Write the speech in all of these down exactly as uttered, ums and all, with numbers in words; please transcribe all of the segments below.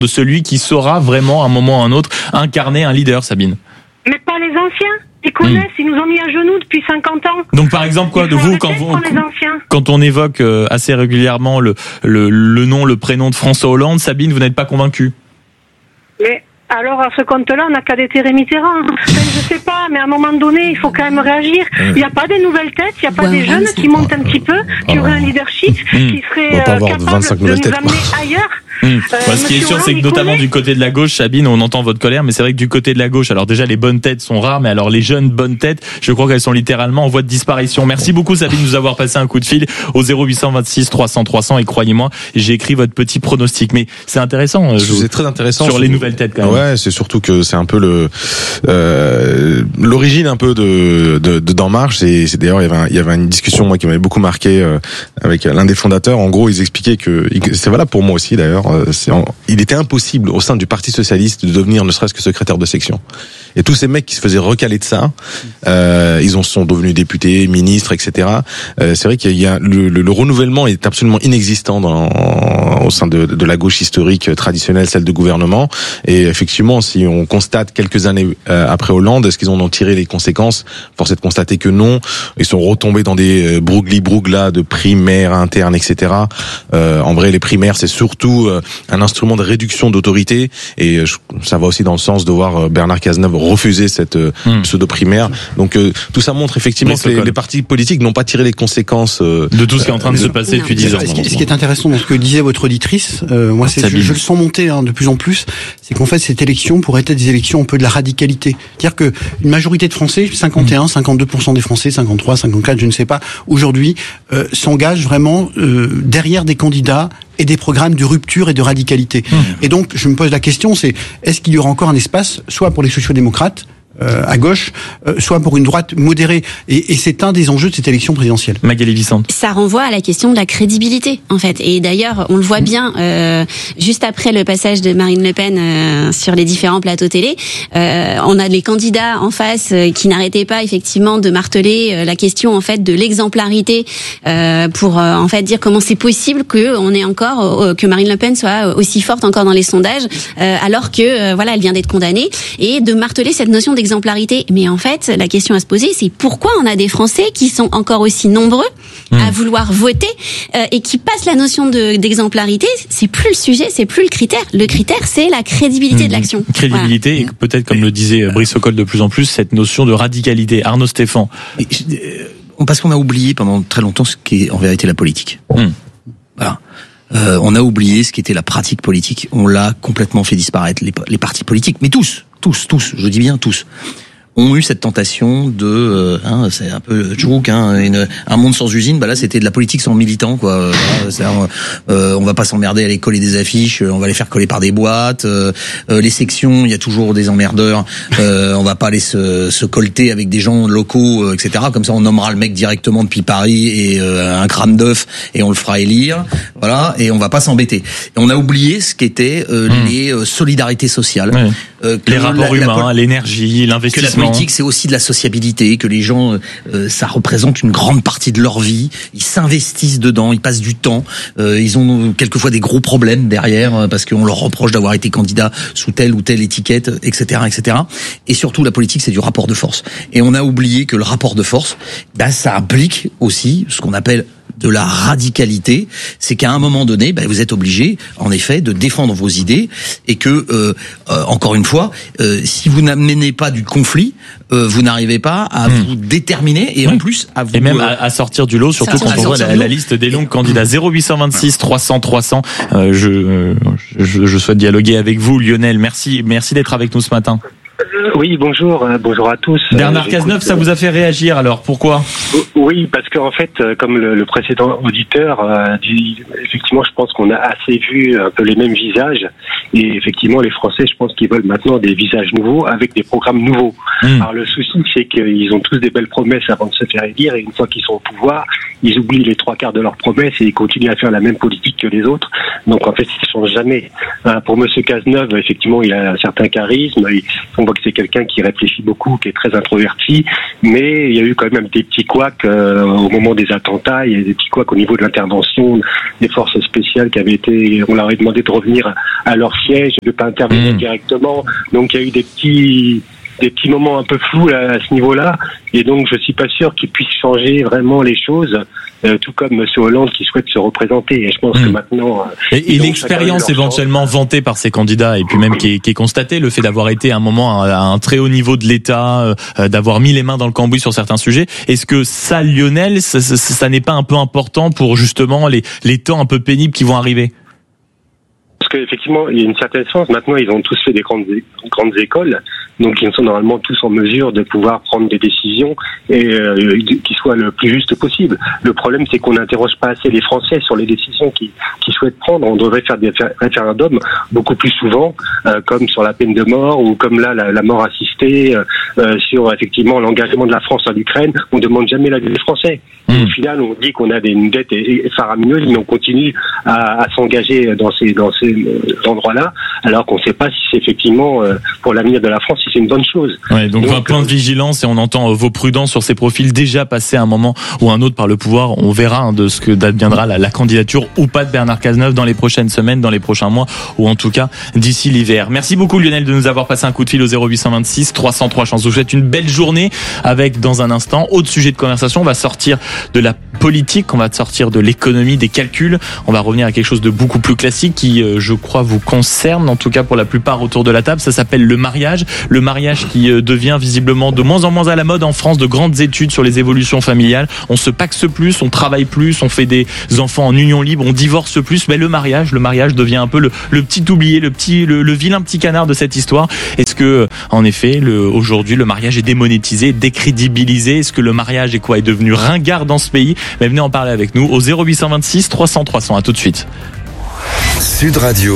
de celui qui saura vraiment à un moment ou à un autre incarner un leader, Sabine. Mais pas les anciens. Ils connaissent, mmh. ils nous ont mis à genoux depuis cinquante ans. Donc par exemple quoi, de vous quand, vous, quand on évoque euh, assez régulièrement le, le, le nom, le prénom de François Hollande, Sabine, vous n'êtes pas convaincue? Mais alors à ce compte-là, on n'a qu'à déterrer Mitterrand. Je sais pas, mais à un moment donné, il faut quand même réagir. Il n'y a pas des nouvelles têtes, il n'y a pas ouais, des jeunes qui montent un petit peu, qui auraient un leadership, mmh. qui seraient euh, capables de nous têtes, amener ailleurs. Mmh. Euh, bah, ce qui est sûr, c'est que notamment du côté de la gauche, Sabine, on entend votre colère, mais c'est vrai que du côté de la gauche, alors déjà les bonnes têtes sont rares, mais alors les jeunes bonnes têtes, je crois qu'elles sont littéralement en voie de disparition. Merci beaucoup Sabine de nous avoir passé un coup de fil au zéro huit cent vingt-six trois cents trois cents et croyez-moi, j'ai écrit votre petit pronostic. Mais c'est intéressant. C'est très intéressant sur les nouvelles têtes quand même. Ouais, c'est surtout que c'est un peu le euh, l'origine un peu de de, de d'En Marche. C'est, c'est d'ailleurs il y avait un, il y avait une discussion moi qui m'avait beaucoup marqué euh, avec l'un des fondateurs. En gros, ils expliquaient que c'est valable pour moi aussi d'ailleurs. C'est en, il était impossible au sein du Parti socialiste de devenir ne serait-ce que secrétaire de section. Et tous ces mecs qui se faisaient recaler de ça, euh, ils en sont devenus députés, ministres, et cetera. Euh, c'est vrai qu'il y a le, le, le renouvellement est absolument inexistant dans, au sein de, de la gauche historique traditionnelle, celle de gouvernement. Et effectivement, si on constate quelques années euh, après Hollande, est-ce qu'ils en ont tiré les conséquences? Force est de constater que non. Ils sont retombés dans des brougli-brouglas de primaires internes, et cetera. Euh, en vrai, les primaires, c'est surtout euh, un instrument de réduction d'autorité. Et euh, ça va aussi dans le sens de voir Bernard Cazeneuve refuser cette euh, mmh. pseudo-primaire. Donc euh, tout ça montre effectivement que les, les partis politiques n'ont pas tiré les conséquences euh, de tout ce qui est en train de euh, se passer depuis dix ans. Ce qui, ce qui est intéressant dans ce que disait votre auditrice, euh, moi c'est, je, je le sens monter hein, de plus en plus, c'est qu'en fait cette élection pourrait être des élections un peu de la radicalité. C'est-à-dire que une majorité de Français, cinquante et un, cinquante-deux pour cent des Français, cinquante-trois, cinquante-quatre, je ne sais pas, aujourd'hui euh, s'engagent vraiment euh, derrière des candidats et des programmes de rupture et de radicalité. Mmh. Et donc, je me pose la question, c'est est-ce qu'il y aura encore un espace, soit pour les sociaux-démocrates, euh, à gauche, euh, soit pour une droite modérée. Et, et c'est un des enjeux de cette élection présidentielle. Magali Vicente. Ça renvoie à la question de la crédibilité, en fait. Et d'ailleurs, on le voit bien, euh, juste après le passage de Marine Le Pen euh, sur les différents plateaux télé, euh, on a les candidats en face euh, qui n'arrêtaient pas, effectivement, de marteler euh, la question, en fait, de l'exemplarité euh, pour, euh, en fait, dire comment c'est possible que on ait encore, euh, que Marine Le Pen soit aussi forte encore dans les sondages, euh, alors que, euh, voilà, elle vient d'être condamnée, et de marteler cette notion d'exemplarité. Mais en fait, la question à se poser, c'est pourquoi on a des Français qui sont encore aussi nombreux mmh. à vouloir voter euh, et qui passent la notion de, d'exemplarité. C'est plus le sujet, c'est plus le critère. Le critère, c'est la crédibilité mmh. de l'action. Crédibilité voilà. Et peut-être, comme le disait Brice Sokol de plus en plus, cette notion de radicalité. Arnaud Stéphan. Et, euh, parce qu'on a oublié pendant très longtemps ce qu'est en vérité la politique. Mmh. Voilà. Euh, on a oublié ce qu'était la pratique politique. On l'a complètement fait disparaître. Les, les partis politiques, mais tous. Tous, tous, je dis bien tous, ont eu cette tentation de, euh, hein, c'est un peu tchouk, hein, une, un monde sans usine. Bah là, c'était de la politique sans militants, quoi. Euh, euh, on va pas s'emmerder à aller coller des affiches, on va les faire coller par des boîtes. Euh, euh, les sections, il y a toujours des emmerdeurs. Euh, on va pas aller se, se colter avec des gens locaux, euh, et cetera. Comme ça, on nommera le mec directement depuis Paris et euh, un crâne d'œuf et on le fera élire. Voilà, et on va pas s'embêter. Et on a oublié ce qu'étaient euh, mmh. les euh, solidarités sociales. Oui. Euh, les rapports la, humains, la, l'énergie, l'investissement. Que la politique, c'est aussi de la sociabilité, que les gens, euh, ça représente une grande partie de leur vie. Ils s'investissent dedans, ils passent du temps. Euh, ils ont quelquefois des gros problèmes derrière parce qu'on leur reproche d'avoir été candidat sous telle ou telle étiquette, et cetera, et cetera. Et surtout, la politique, c'est du rapport de force. Et on a oublié que le rapport de force, bah, ça implique aussi ce qu'on appelle de la radicalité, c'est qu'à un moment donné, ben, vous êtes obligé, en effet, de défendre vos idées et que, euh, euh, encore une fois, euh, si vous n'amenez pas du conflit, euh, vous n'arrivez pas à mmh. vous déterminer et oui. en plus à vous... Et même à, à sortir du lot, surtout quand on voit la, la liste des longues candidats. zéro huit cent vingt-six trois cents trois cents. Euh, je, je, je souhaite dialoguer avec vous, Lionel. Merci, merci d'être avec nous ce matin. Oui, bonjour, euh, bonjour à tous. Bernard euh, Cazeneuve, ça vous a fait réagir alors, pourquoi ? Oui, parce qu'en fait, comme le, le précédent auditeur euh, dit, effectivement, je pense qu'on a assez vu un peu les mêmes visages, et effectivement, les Français, je pense qu'ils veulent maintenant des visages nouveaux avec des programmes nouveaux. Mmh. Alors le souci, c'est qu'ils ont tous des belles promesses avant de se faire élire, et une fois qu'ils sont au pouvoir, ils oublient les trois quarts de leurs promesses et ils continuent à faire la même politique que les autres. Donc en fait, ils ne changent jamais. Euh, pour Monsieur Cazeneuve, effectivement, il a un certain charisme, il, on voit que c'est quelqu'un qui réfléchit beaucoup, qui est très introverti, mais il y a eu quand même des petits couacs euh, au moment des attentats, il y a des petits couacs au niveau de l'intervention des forces spéciales qui avaient été, on leur avait demandé de revenir à leur siège, de pas intervenir mmh. directement. Donc il y a eu des petits des petits moments un peu flous là, à ce niveau-là, et donc je suis pas sûr qu'ils puissent changer vraiment les choses, euh, tout comme M. Hollande qui souhaite se représenter. Et je pense mmh. que maintenant... Euh, et, et l'expérience éventuellement chance. vantée par ces candidats, et puis même qui est, qui est constatée, le fait d'avoir été à un moment à un très haut niveau de l'État, euh, d'avoir mis les mains dans le cambouis sur certains sujets, est-ce que ça, Lionel, ça, ça, ça n'est pas un peu important pour justement les, les temps un peu pénibles qui vont arriver ? Parce qu'effectivement, il y a une certaine chance. Maintenant, ils ont tous fait des grandes, grandes écoles, donc ils sont normalement tous en mesure de pouvoir prendre des décisions et euh, qui soient le plus juste possible. Le problème, c'est qu'on n'interroge pas assez les Français sur les décisions qu'ils, qu'ils souhaitent prendre. On devrait faire des référendums beaucoup plus souvent, euh, comme sur la peine de mort ou comme là la, la mort assistée, euh, sur effectivement l'engagement de la France en Ukraine. On ne demande jamais l'avis des Français. Mmh. Au final, on dit qu'on a des, une dette faramineuse, mais on continue à, à s'engager dans ces dans ces endroits-là, alors qu'on ne sait pas si c'est effectivement euh, pour l'avenir de la France, si c'est une bonne chose. Ouais, donc, donc un point de vigilance, et on entend euh, vos prudences sur ces profils déjà passés à un moment ou un autre par le pouvoir. On verra hein, de ce que deviendra la, la candidature ou pas de Bernard Cazeneuve dans les prochaines semaines, dans les prochains mois, ou en tout cas d'ici l'hiver. Merci beaucoup Lionel de nous avoir passé un coup de fil au zéro huit cent vingt-six trois cent trois chances. Je vous souhaite une belle journée avec, dans un instant, autre sujet de conversation. On va sortir de la politique, on va sortir de l'économie, des calculs. On va revenir à quelque chose de beaucoup plus classique qui, euh, je crois, vous concerne, en tout cas pour la plupart autour de la table. Ça s'appelle le mariage. Le mariage qui euh, devient visiblement de moins en moins à la mode en France. De grandes études sur les évolutions familiales. On se paxe plus, on travaille plus, on fait des enfants en union libre, on divorce plus. Mais le mariage, le mariage devient un peu le, le petit oublié, le petit, le, le vilain petit canard de cette histoire. Est-ce que, en effet, le, aujourd'hui, le mariage est démonétisé, décrédibilisé? Est-ce que le mariage est quoi? Est devenu ringard dans ce pays? Mais venez en parler avec nous au zéro huit cent vingt-six trois cents trois cents. À tout de suite. Sud Radio.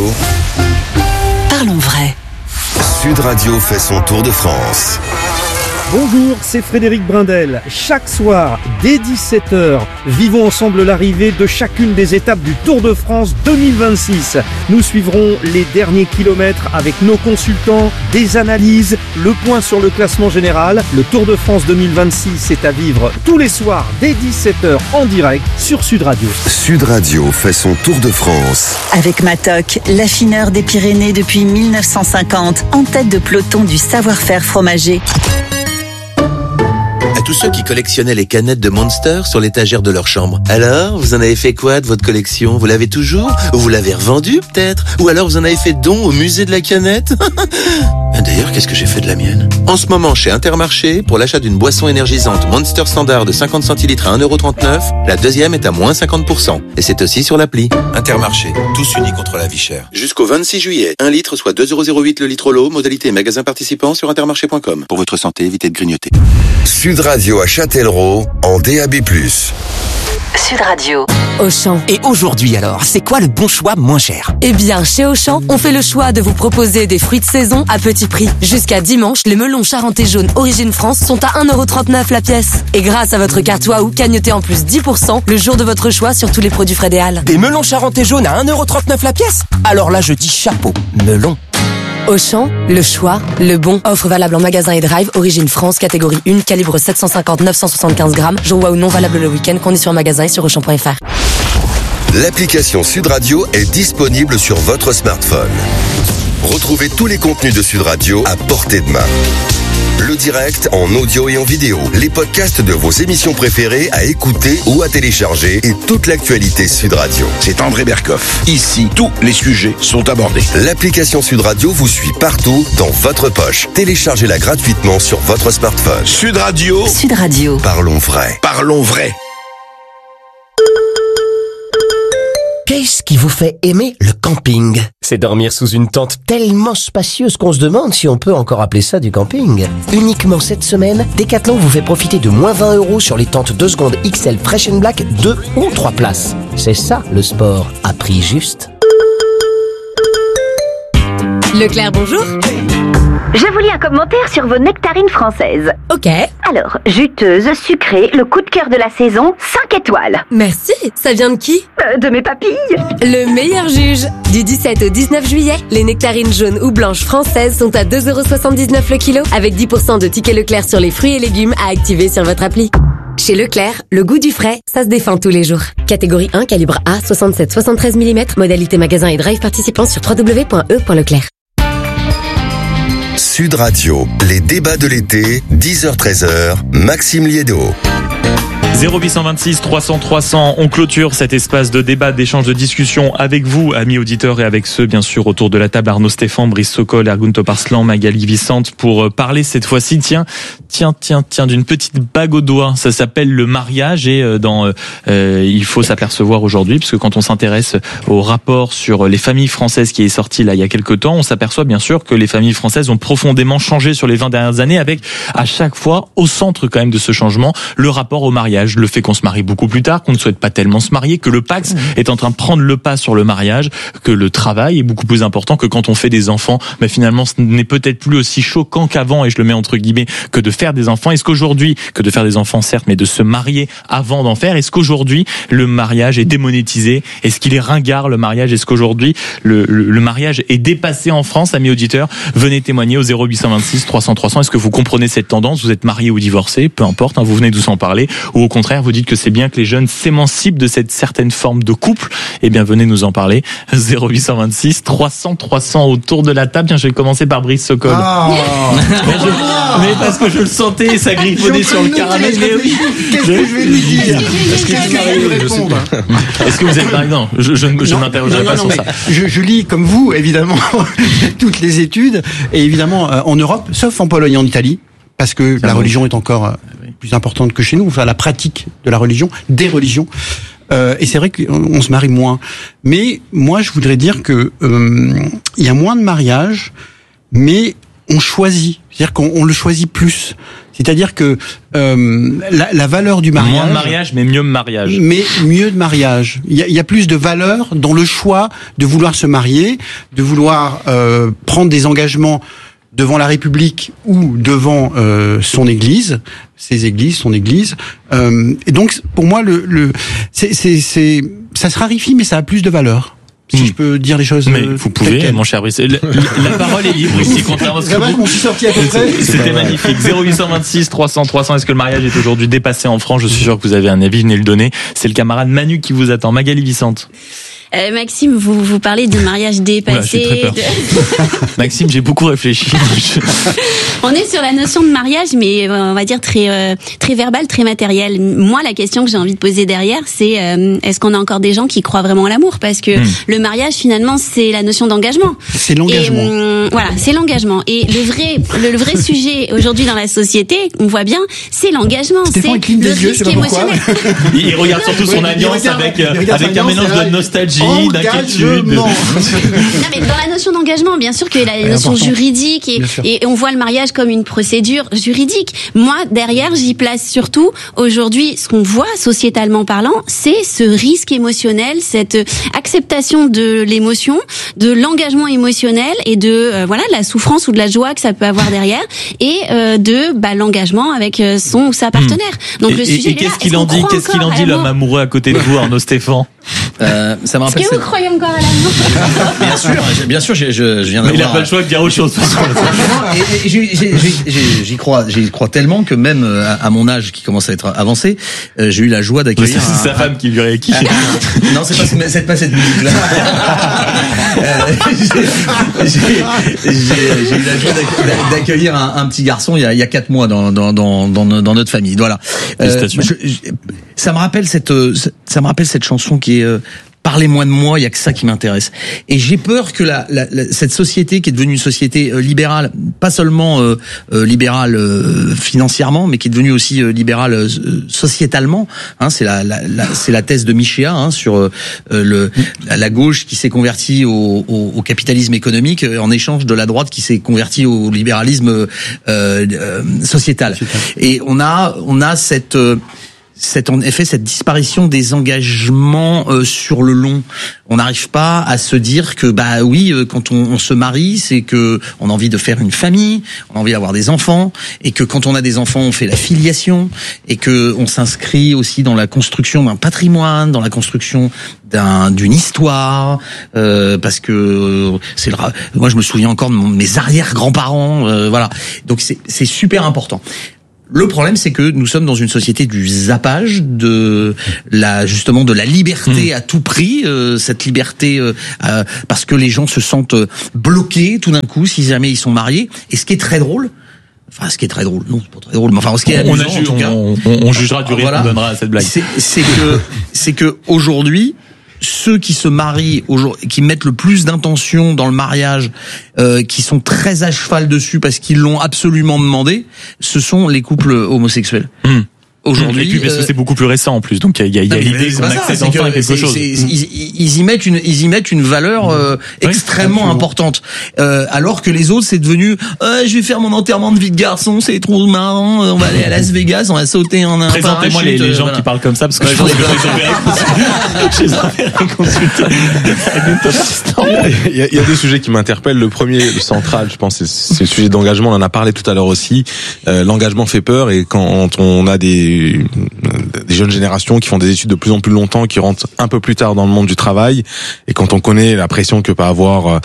Parlons vrai. Sud Radio fait son tour de France. Bonjour, c'est Frédéric Brindel. Chaque soir, dès dix-sept heures, vivons ensemble l'arrivée de chacune des étapes du Tour de France deux mille vingt-six. Nous suivrons les derniers kilomètres avec nos consultants, des analyses, le point sur le classement général. Le Tour de France deux mille vingt-six est à vivre tous les soirs dès dix-sept heures en direct sur Sud Radio. Sud Radio fait son Tour de France. Avec Matok, l'affineur des Pyrénées depuis mille neuf cent cinquante, en tête de peloton du savoir-faire fromager. À tous ceux qui collectionnaient les canettes de Monster sur l'étagère de leur chambre. Alors, vous en avez fait quoi de votre collection? Vous l'avez toujours? Ou vous l'avez revendue, peut-être? Ou alors vous en avez fait don au musée de la canette? D'ailleurs, qu'est-ce que j'ai fait de la mienne? En ce moment, chez Intermarché, pour l'achat d'une boisson énergisante Monster Standard de cinquante centilitres à un euro trente-neuf, la deuxième est à moins cinquante pour cent. Et c'est aussi sur l'appli. Intermarché, tous unis contre la vie chère. Jusqu'au vingt-six juillet, un litre soit deux euros zéro huit le litre l'eau, modalité magasin participant sur intermarché point com. Pour votre santé, évitez de grignoter. Sud Radio à Châtellerault en D A B plus. Sud Radio. Auchan. Et aujourd'hui alors, c'est quoi le bon choix moins cher? Eh bien, chez Auchan, on fait le choix de vous proposer des fruits de saison à petit prix. Jusqu'à dimanche, les melons charentais jaunes Origine France sont à un euro trente-neuf la pièce. Et grâce à votre carte Waouh, cagnotez en plus dix pour cent le jour de votre choix sur tous les produits Frédéal. Des melons charentais jaunes à un euro trente-neuf la pièce? Alors là, je dis chapeau, melon. Auchan, le choix, le bon. Offre valable en magasin et drive, Origine France, catégorie un, calibre sept cent cinquante neuf cent soixante-quinze grammes. Jour Waouh non valable le week-end, conditions en magasin et sur auchan point f r. L'application Sud Radio est disponible sur votre smartphone. Retrouvez tous les contenus de Sud Radio à portée de main. Le direct en audio et en vidéo, les podcasts de vos émissions préférées à écouter ou à télécharger et toute l'actualité Sud Radio. C'est André Berkoff. Ici, tous les sujets sont abordés. L'application Sud Radio vous suit partout dans votre poche. Téléchargez-la gratuitement sur votre smartphone. Sud Radio. Sud Radio. Parlons vrai. Parlons vrai. Qu'est-ce qui vous fait aimer le camping? C'est dormir sous une tente tellement spacieuse qu'on se demande si on peut encore appeler ça du camping. Uniquement cette semaine, Decathlon vous fait profiter de moins vingt euros sur les tentes deux secondes X L Fresh and Black deux ou trois places. C'est ça le sport à prix juste. Leclerc, bonjour. Je vous lis un commentaire sur vos nectarines françaises. Ok. Alors, juteuse, sucrée, le coup de cœur de la saison, cinq étoiles. Merci. Ça vient de qui? euh, De mes papilles. Le meilleur juge. Du dix-sept au dix-neuf juillet, les nectarines jaunes ou blanches françaises sont à deux euros soixante-dix-neuf le kilo, avec dix pour cent de tickets Leclerc sur les fruits et légumes à activer sur votre appli. Chez Leclerc, le goût du frais, ça se défend tous les jours. Catégorie un, calibre A, soixante-sept soixante-treize millimètres, modalité magasin et drive participant sur w w w point e point leclerc. Sud Radio, les débats de l'été, dix heures treize heures, Maxime Liédo. zéro huit deux six trois cents trois cents, on clôture cet espace de débat, d'échange, de discussion avec vous, amis auditeurs, et avec ceux, bien sûr, autour de la table, Arnaud Stéphane, Brice Sokol, Ergun Toparslan, Magali Vicente, pour parler cette fois-ci, tiens, tiens, tiens, tiens, d'une petite bague au doigt. Ça s'appelle le mariage, et dans, euh, il faut s'apercevoir aujourd'hui, parce que quand on s'intéresse au rapport sur les familles françaises qui est sorti là il y a quelques temps, on s'aperçoit bien sûr que les familles françaises ont profondément changé sur les vingt dernières années, avec à chaque fois, au centre quand même de ce changement, le rapport au mariage. Le fait qu'on se marie beaucoup plus tard, qu'on ne souhaite pas tellement se marier, que le Pacs mmh. est en train de prendre le pas sur le mariage, que le travail est beaucoup plus important, que quand on fait des enfants, mais finalement ce n'est peut-être plus aussi choquant qu'avant, et je le mets entre guillemets, que de faire des enfants. Est-ce qu'aujourd'hui, que de faire des enfants certes, mais de se marier avant d'en faire, est-ce qu'aujourd'hui le mariage est démonétisé? Est-ce qu'il est ringard le mariage? Est-ce qu'aujourd'hui le, le, le mariage est dépassé en France? Amis auditeurs, venez témoigner au zéro huit deux six trois cents trois cents. Est-ce que vous comprenez cette tendance? Vous êtes marié ou divorcé, peu importe, hein, vous venez nous en parler, ou au contraire vous dites que c'est bien que les jeunes s'émancipent de cette certaine forme de couple, eh bien venez nous en parler. zéro huit deux six trois cents trois cents autour de la table. Tiens, je vais commencer par Brice Sokol. Ah mais, je, mais parce que je le sentais, ça griffonnait sur le caramel. Mais oui. Qu'est-ce que je vais lui dire? Est-ce que, Est-ce que vous êtes marié? Non, je, je, je ne m'interrogerai pas sur ça. Je, je lis comme vous, évidemment, toutes les études, et évidemment euh, en Europe, sauf en Pologne et en Italie, parce que ça la religion bon. est encore euh, plus importante que chez nous, enfin la pratique de la religion, des religions. Euh, et c'est vrai qu'on on se marie moins. Mais moi, je voudrais dire que euh, il y a moins de mariages, mais on choisit. C'est-à-dire qu'on on le choisit plus. C'est-à-dire que euh, la, la valeur du mariage... Moins de mariage, mais mieux de mariage. Mais mieux de mariage. Il y a, il y a plus de valeur dans le choix de vouloir se marier, de vouloir euh, prendre des engagements devant la République ou devant euh, son Église, ses églises, son Église. Euh, et donc, pour moi, le, le c'est, c'est, c'est, ça se raréfie, mais ça a plus de valeur. Si mmh. je peux dire les choses. Mais vous pouvez, mon cher Brice. La, la parole est libre ici, contrairement à ce que vous... je suis sorti à peu près. C'était magnifique. zéro huit deux six trois cents trois cents. Est-ce que le mariage est aujourd'hui dépassé en France? Je suis sûr que vous avez un avis, venez le donner. C'est le camarade Manu qui vous attend. Magali Vicente. Euh, Maxime, vous vous parlez de mariage dépassé. Voilà, j'ai très peur. De... Maxime, j'ai beaucoup réfléchi. On est sur la notion de mariage, mais on va dire très euh, très verbal, très matériel. Moi, la question que j'ai envie de poser derrière, c'est euh, est-ce qu'on a encore des gens qui croient vraiment à l'amour? Parce que mmh. le mariage, finalement, c'est la notion d'engagement. C'est l'engagement. Et, euh, voilà, c'est l'engagement. Et le vrai le, le vrai sujet aujourd'hui dans la société, on voit bien, c'est l'engagement. Stéphane c'est le yeux, risque émotionnel. Il, il regarde surtout son alliance regarde, avec avec un mélange de nostalgie. D'inquiétude. Non, mais dans la notion d'engagement, bien sûr qu'il y a la notion important. juridique et, et on voit le mariage comme une procédure juridique. Moi, derrière, j'y place surtout aujourd'hui ce qu'on voit sociétalement parlant, c'est ce risque émotionnel, cette acceptation de l'émotion, de l'engagement émotionnel et de euh, voilà de la souffrance ou de la joie que ça peut avoir derrière et euh, de bah, l'engagement avec son ou sa partenaire. Donc et, le sujet et, et qu'est-ce qu'il en dit Qu'est-ce qu'il en dit l'homme amoureux à côté de vous, Arnaud Stéphane? Euh, ça me rappelle. Est-ce que vous cette... croyez encore à l'amour? Bien sûr, bien sûr, je, je, je viens d'avoir. Mais il n'a pas le choix de dire autre chose. et, et, j'y, j'y, j'y crois, j'y crois tellement que même à, à mon âge qui commence à être avancé, euh, j'ai eu la joie d'accueillir. C'est, c'est un... sa femme qui lui rééquipe. Non, c'est pas, c'est pas cette musique-là. j'ai, j'ai, j'ai, j'ai eu la joie d'accueillir un, un petit garçon il y a, il y a quatre mois dans, dans, dans, dans, dans notre famille. Voilà. Euh, je, je, ça me rappelle cette, ça me rappelle cette chanson qui est euh, Parlez-moi de moi, il y a que ça qui m'intéresse. Et j'ai peur que la, la, la, cette société qui est devenue une société euh, libérale, pas seulement euh, euh, libérale euh, financièrement, mais qui est devenue aussi euh, libérale euh, sociétalement. Hein, c'est la, la, la c'est la thèse de Michéa hein, sur euh, le la, la gauche qui s'est convertie au, au, au capitalisme économique euh, en échange de la droite qui s'est convertie au libéralisme euh, euh, sociétal. Et on a on a cette euh, cette en effet cette disparition des engagements euh, sur le long. On n'arrive pas à se dire que bah oui euh, quand on, on se marie c'est que on a envie de faire une famille, on a envie d'avoir des enfants et que quand on a des enfants on fait la filiation et que on s'inscrit aussi dans la construction d'un patrimoine, dans la construction d'un d'une histoire euh, parce que euh, c'est le moi je me souviens encore de mon, mes arrière-grands-parents euh, voilà. Donc c'est c'est super important. Le problème, c'est que nous sommes dans une société du zappage, de la justement de la liberté mmh. à tout prix, euh, cette liberté euh, euh, parce que les gens se sentent bloqués tout d'un coup si jamais ils sont mariés. Et ce qui est très drôle, enfin ce qui est très drôle, non c'est pas très drôle, mais enfin ce qui est amusant, on, a, en tout cas, on, on, on jugera du rire voilà, qu'on donnera à cette blague. C'est, c'est que c'est que aujourd'hui, ceux qui se marient, qui mettent le plus d'intention dans le mariage, euh, qui sont très à cheval dessus parce qu'ils l'ont absolument demandé, ce sont les couples homosexuels. Mmh. Aujourd'hui, et puis parce que c'est beaucoup plus récent en plus, donc il y a, y a, y a l'idée qu'on accède enfin à quelque c'est, chose. C'est, c'est, ils, ils y mettent une, ils y mettent une valeur euh, oui, extrêmement importante, euh, alors que les autres c'est devenu, euh, je vais faire mon enterrement de vie de garçon, c'est trop marrant, on va aller à Las Vegas, on va sauter en un parachute. Présentez-moi les, les gens voilà. qui parlent comme ça, parce que ouais, je pense que je les enverrai consulter. Il y, a, il y a deux sujets qui m'interpellent. Le premier, le central, je pense, c'est, c'est le sujet d'engagement. On en a parlé tout à l'heure aussi. Euh, l'engagement fait peur, et quand on a des des jeunes générations qui font des études de plus en plus longtemps, qui rentrent un peu plus tard dans le monde du travail, et quand on connaît la pression que peut avoir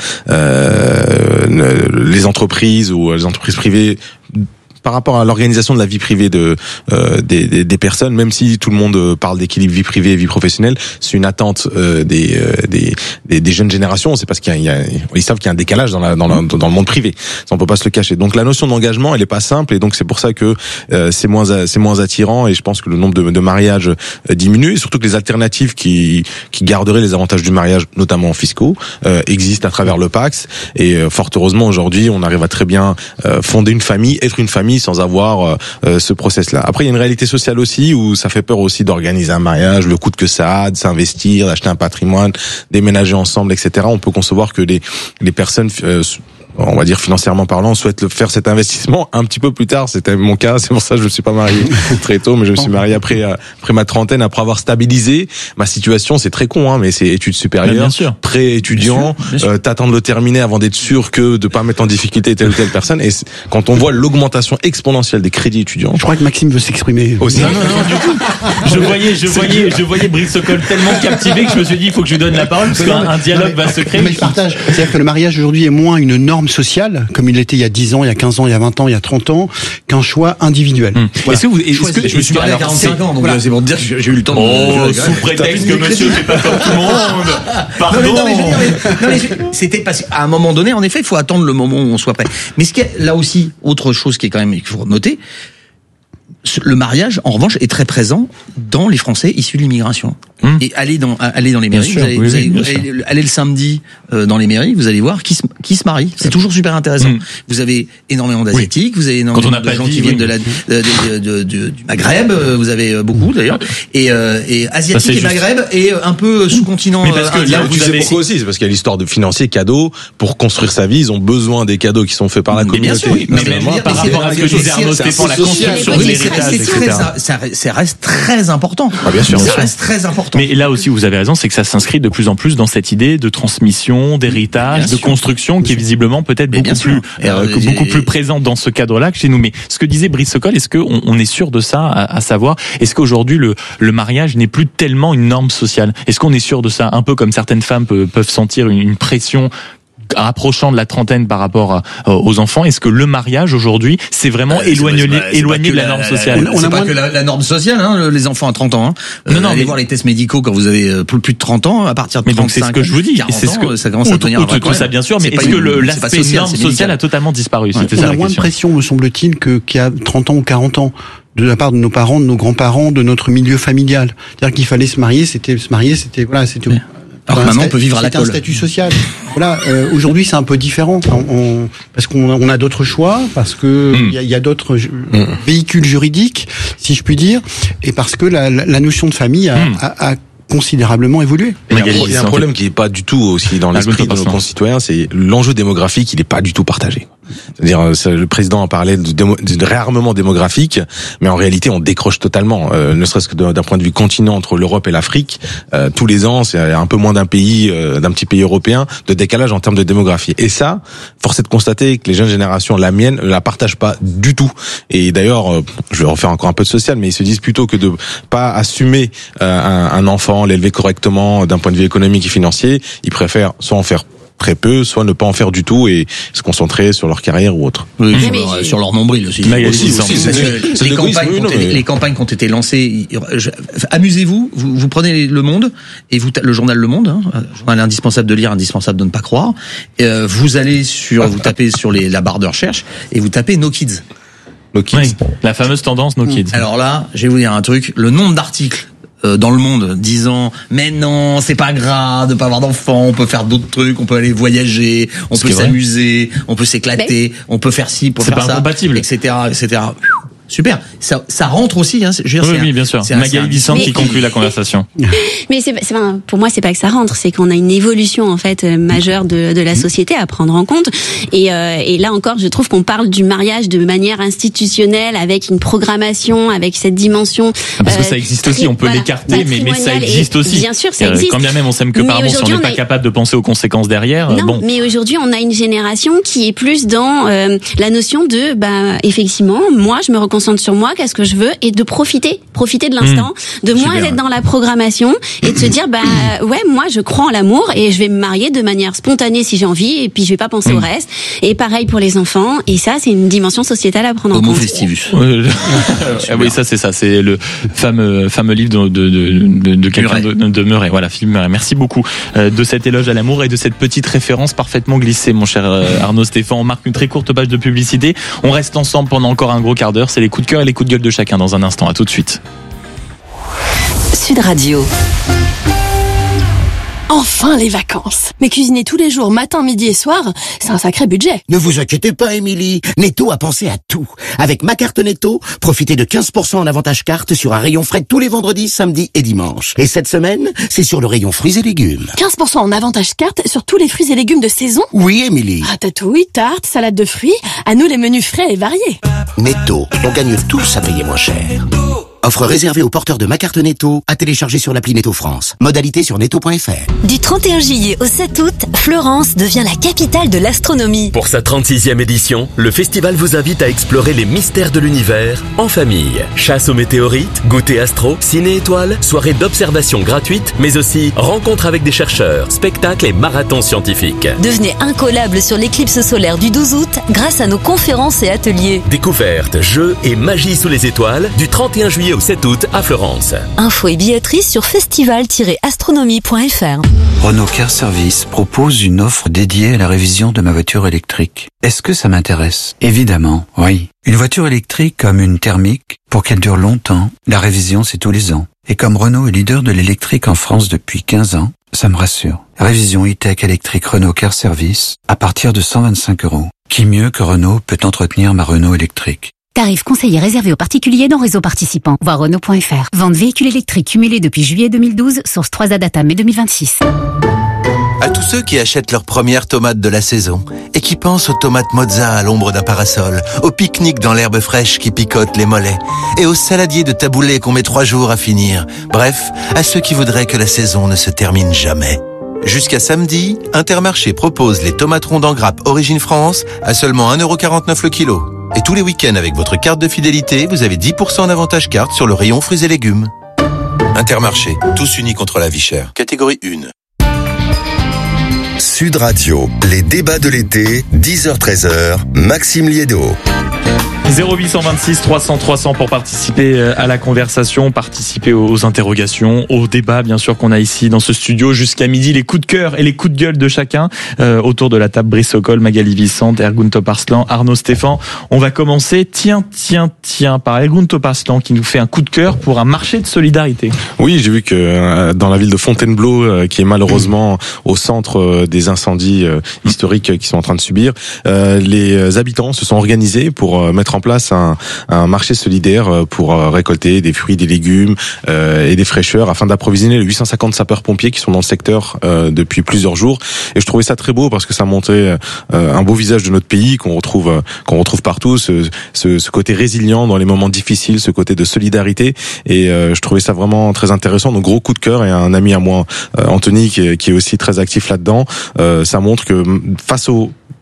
euh, les entreprises ou les entreprises privées par rapport à l'organisation de la vie privée de euh, des, des, des personnes, même si tout le monde parle d'équilibre vie privée et vie professionnelle, c'est une attente euh, des, euh, des, des des jeunes générations. C'est parce qu'il y a, il y a ils savent qu'il y a un décalage dans la dans, la, dans le monde privé. Ça, on peut pas se le cacher. Donc la notion d'engagement, elle est pas simple, et donc c'est pour ça que euh, c'est moins c'est moins attirant, et je pense que le nombre de, de mariages euh, diminue, et surtout que les alternatives qui qui garderaient les avantages du mariage, notamment fiscaux, euh, existent à travers le Pacs. Et euh, fort heureusement aujourd'hui, on arrive à très bien euh, fonder une famille, être une famille sans avoir euh, ce process-là. Après, il y a une réalité sociale aussi où ça fait peur aussi d'organiser un mariage, le coût que ça a, de s'investir, d'acheter un patrimoine, déménager ensemble, et cetera. On peut concevoir que les les personnes euh, on va dire financièrement parlant, souhaite le faire cet investissement un petit peu plus tard. C'était mon cas, c'est pour ça que je me suis pas marié très tôt, mais je me suis marié après après ma trentaine, après avoir stabilisé ma situation. C'est très con, hein, mais c'est études supérieures, pré-étudiant, euh, t'attendre le terminer avant d'être sûr que de pas mettre en difficulté telle ou telle personne. Et quand on voit l'augmentation exponentielle des crédits étudiants, je crois que Maxime veut s'exprimer aussi. Non, non, non, du tout. Je voyais, je voyais, je voyais Brice Sokol tellement captivé que je me suis dit, il faut que je lui donne la parole parce qu'un un dialogue va se créer. Mais je partage. C'est-à-dire que le mariage aujourd'hui est moins une norme sociale, comme il l'était il y a dix ans, il y a quinze ans, il y a vingt ans, il y a trente ans, qu'un choix individuel. Hum. Voilà. Est-ce que vous, est-ce que je me suis marié à quarante-cinq ans, donc voilà. C'est pour dire que j'ai eu le temps de... Oh, sous prétexte que monsieur fait pas comme tout le monde. Pardon. Non, mais, non, mais, je veux dire, non, mais c'était parce qu'à un moment donné, en effet, il faut attendre le moment où on soit prêt. Mais ce qui est, là aussi, autre chose qui est quand même, qu'il faut noter, le mariage, en revanche, est très présent dans les Français issus de l'immigration. Hum. Et allez dans, allez dans les mairies, sûr, vous allez, oui, vous allez, oui, allez, allez le samedi euh, dans les mairies, vous allez voir qui se, qui se marie. C'est toujours super intéressant. Hum. Vous avez énormément d'asiatiques, oui. Vous avez énormément de gens dit, qui oui. viennent de la, de, de, de, de, du Maghreb. Vous avez beaucoup d'ailleurs. Et, euh, et asiatiques et Maghreb et un peu sous-continent. Mais parce que là, vous savez pourquoi aussi, c'est parce qu'il y a l'histoire de financier cadeaux pour construire sa vie. Ils ont besoin des cadeaux qui sont faits par la mais communauté. Bien sûr, oui. Mais, mais, mais, mais par rapport à ce que disait Arnaud Stéphane, la construction de l'héritage, et cetera. Ça reste très important. Ah, bien sûr. Ça reste très important. Mais là aussi, vous avez raison, c'est que ça s'inscrit de plus en plus dans cette idée de transmission, d'héritage, de construction, qui est visiblement peut-être beaucoup plus, euh, beaucoup plus présente dans ce cadre-là que chez nous. Mais ce que disait Brice Sokol, est-ce qu'on on est sûr de ça, à, à savoir, est-ce qu'aujourd'hui le, le mariage n'est plus tellement une norme sociale? Est-ce qu'on est sûr de ça? Un peu comme certaines femmes peuvent, peuvent sentir une, une pression approchant de la trentaine par rapport à, aux enfants. Est-ce que le mariage aujourd'hui, c'est vraiment euh, éloigné, c'est pas, c'est éloigné de la, la norme sociale? On, on c'est pas que la, la norme sociale, hein, les enfants à trente ans. Hein. Non, euh, non, allez mais... voir les tests médicaux quand vous avez plus, plus de trente ans, à partir de mais trente-cinq, donc c'est ce que je vous dis. quarante c'est ce que ans, ça commence à devenir un vrai problème. Ça bien sûr, mais est-ce que le, l'aspect norme sociale a totalement disparu? On a moins de pression, me semble-t-il, que qu'il y a trente ans ou quarante ans. De la part de nos parents, de nos grands-parents, de notre milieu familial. C'est-à-dire qu'il fallait se marier, c'était se marier, c'était voilà, c'était. Ouais. Alors maintenant, on peut vivre à la colle. C'est un statut social. Voilà. Euh, aujourd'hui, c'est un peu différent, on, on, parce qu'on a, on a d'autres choix, parce que il mm. y, a, y a d'autres mm. véhicules juridiques, si je puis dire, et parce que la, la, la notion de famille a, mm. a, a considérablement évolué. Il y a, il y a un problème qui n'est pas du tout aussi dans l'esprit de nos concitoyens, c'est l'enjeu démographique, il n'est pas du tout partagé. C'est-à-dire, le président a parlé de, démo, de réarmement démographique, mais en réalité, on décroche totalement. Euh, ne serait-ce que d'un point de vue continent entre l'Europe et l'Afrique, euh, tous les ans, c'est un peu moins d'un pays, euh, d'un petit pays européen, de décalage en termes de démographie. Et ça, force est de constater que les jeunes générations, la mienne, ne la partagent pas du tout. Et d'ailleurs, euh, je vais refaire encore un peu de social, mais ils se disent plutôt que de pas assumer euh, un, un enfant, l'élever correctement d'un point de vue économique et financier, ils préfèrent soit en faire très peu, soit ne pas en faire du tout et se concentrer sur leur carrière ou autre. Oui, sur, leur, sur leur nombril aussi. Magali, aussi, aussi, aussi c'est, c'est, c'est les, campagnes oui, non, été, mais... les campagnes qui ont été lancées, je, amusez-vous, vous, vous prenez Le Monde et vous le journal Le Monde, hein, journal indispensable de lire, indispensable de ne pas croire. Et, euh, vous allez sur, vous tapez sur les, la barre de recherche et vous tapez No Kids. No Kids. Oui, la fameuse tendance No Kids. Alors là, je vais vous dire un truc, le nombre d'articles dans Le Monde disant mais non, c'est pas grave de pas avoir d'enfants, on peut faire d'autres trucs, on peut aller voyager, on Ce peut s'amuser, on peut s'éclater, mais on peut faire ci, on peut faire ça, c'est pas incompatible, et cetera, et cetera. Super, ça, ça rentre aussi. Hein. Je veux dire, oui, oui, bien sûr. Magali Bissant qui conclut la conversation. Mais c'est, c'est, pour moi, c'est pas que ça rentre, c'est qu'on a une évolution en fait majeure de, de la société à prendre en compte. Et, euh, et là encore, je trouve qu'on parle du mariage de manière institutionnelle, avec une programmation, avec cette dimension. Ah, parce que ça existe euh, aussi. On peut voilà, l'écarter, mais, mais ça existe aussi. Bien sûr, ça existe. Quand bien même on s'aime que par bon, si on n'est pas a... capable de penser aux conséquences derrière. Non, bon. mais aujourd'hui, on a une génération qui est plus dans euh, la notion de, bah, effectivement, moi, je me reconcentre sur moi, qu'est-ce que je veux, et de profiter, profiter de l'instant, mmh, de moins être dans la programmation et de se dire bah ouais, moi je crois en l'amour et je vais me marier de manière spontanée si j'ai envie et puis je vais pas penser mmh. au reste. Et pareil pour les enfants, et ça c'est une dimension sociétale à prendre en Homo compte. Festivus. Ah oui, ça c'est ça, c'est le fameux fameux livre de de de, de, de quelqu'un de, de Murray. Voilà, Philippe Murray. Merci beaucoup euh, de cet éloge à l'amour et de cette petite référence parfaitement glissée, mon cher euh, Arnaud Stéphane. On marque une très courte page de publicité. On reste ensemble pendant encore un gros quart d'heure. C'est les coups de cœur et les coups de gueule de chacun dans un instant. À tout de suite. Sud Radio. Enfin les vacances. Mais cuisiner tous les jours, matin, midi et soir, c'est un sacré budget. Ne vous inquiétez pas, Émilie. Netto a pensé à tout. Avec ma carte Netto, profitez de quinze pour cent en avantage carte sur un rayon frais tous les vendredis, samedis et dimanches. Et cette semaine, c'est sur le rayon fruits et légumes. quinze pour cent en avantage carte sur tous les fruits et légumes de saison? Oui, Émilie. Ratatouille, tarte, salade de fruits, à nous les menus frais et variés. Netto, on gagne tous à payer moins cher. Offre réservée aux porteurs de ma carte Netto, à télécharger sur l'appli Netto France. Modalité sur netto point f r. Du trente et un juillet au sept août, Florence devient la capitale de l'astronomie. Pour sa trente-sixième édition, le festival vous invite à explorer les mystères de l'univers en famille. Chasse aux météorites, goûter astro, ciné-étoiles, soirée d'observation gratuite, mais aussi rencontres avec des chercheurs, spectacles et marathons scientifiques. Devenez incollable sur l'éclipse solaire du douze août grâce à nos conférences et ateliers. Découvertes, jeux et magie sous les étoiles du trente et un juillet au sept août à Florence. Infos et billetterie sur festival tiret astronomie point f r. Renault Car Service propose une offre dédiée à la révision de ma voiture électrique. Est-ce que ça m'intéresse? Évidemment, oui. Une voiture électrique comme une thermique, pour qu'elle dure longtemps, la révision c'est tous les ans. Et comme Renault est leader de l'électrique en France depuis quinze ans, ça me rassure. Révision e-tech électrique Renault Car Service à partir de cent vingt-cinq euros. Qui mieux que Renault peut entretenir ma Renault électrique? Tarif conseillé réservé aux particuliers dans réseau participant. Voir Renault point f r. Vente véhicules électriques cumulés depuis juillet deux mille douze, source trois A Data mai deux mille vingt-six. À tous ceux qui achètent leurs premières tomates de la saison et qui pensent aux tomates mozza à l'ombre d'un parasol, au pique-nique dans l'herbe fraîche qui picote les mollets et aux saladiers de taboulé qu'on met trois jours à finir. Bref, à ceux qui voudraient que la saison ne se termine jamais. Jusqu'à samedi, Intermarché propose les tomates rondes en grappe Origine France à seulement un euro quarante-neuf le kilo. Et tous les week-ends avec votre carte de fidélité, vous avez dix pour cent en avantage carte sur le rayon fruits et légumes. Intermarché, tous unis contre la vie chère. Catégorie un. Sud Radio, les débats de l'été, dix heures treize heures, Maxime Liédo. zéro huit cent vingt-six trois cents trois cents pour participer à la conversation, participer aux interrogations, aux débats bien sûr qu'on a ici dans ce studio jusqu'à midi, les coups de cœur et les coups de gueule de chacun euh, autour de la table. Brice Sokol, Magali Bissant, Ergun Toparslan, Arnaud Stéphane. On va commencer, tiens, tiens, tiens, par Ergun Toparslan qui nous fait un coup de cœur pour un marché de solidarité. Oui, j'ai vu que euh, dans la ville de Fontainebleau, euh, qui est malheureusement au centre euh, des incendies euh, historiques qu'ils sont en train de subir, euh, les habitants se sont organisés pour euh, mettre en place un, un marché solidaire pour récolter des fruits, des légumes euh, et des fraîcheurs afin d'approvisionner les huit cent cinquante sapeurs-pompiers qui sont dans le secteur euh, depuis plusieurs jours. Et je trouvais ça très beau parce que ça montrait euh, un beau visage de notre pays qu'on retrouve qu'on retrouve partout, ce, ce, ce côté résilient dans les moments difficiles, ce côté de solidarité. Et euh, je trouvais ça vraiment très intéressant. Donc gros coup de cœur, et un ami à moi, euh, Anthony, qui est, qui est aussi très actif là-dedans. Euh, ça montre que face aux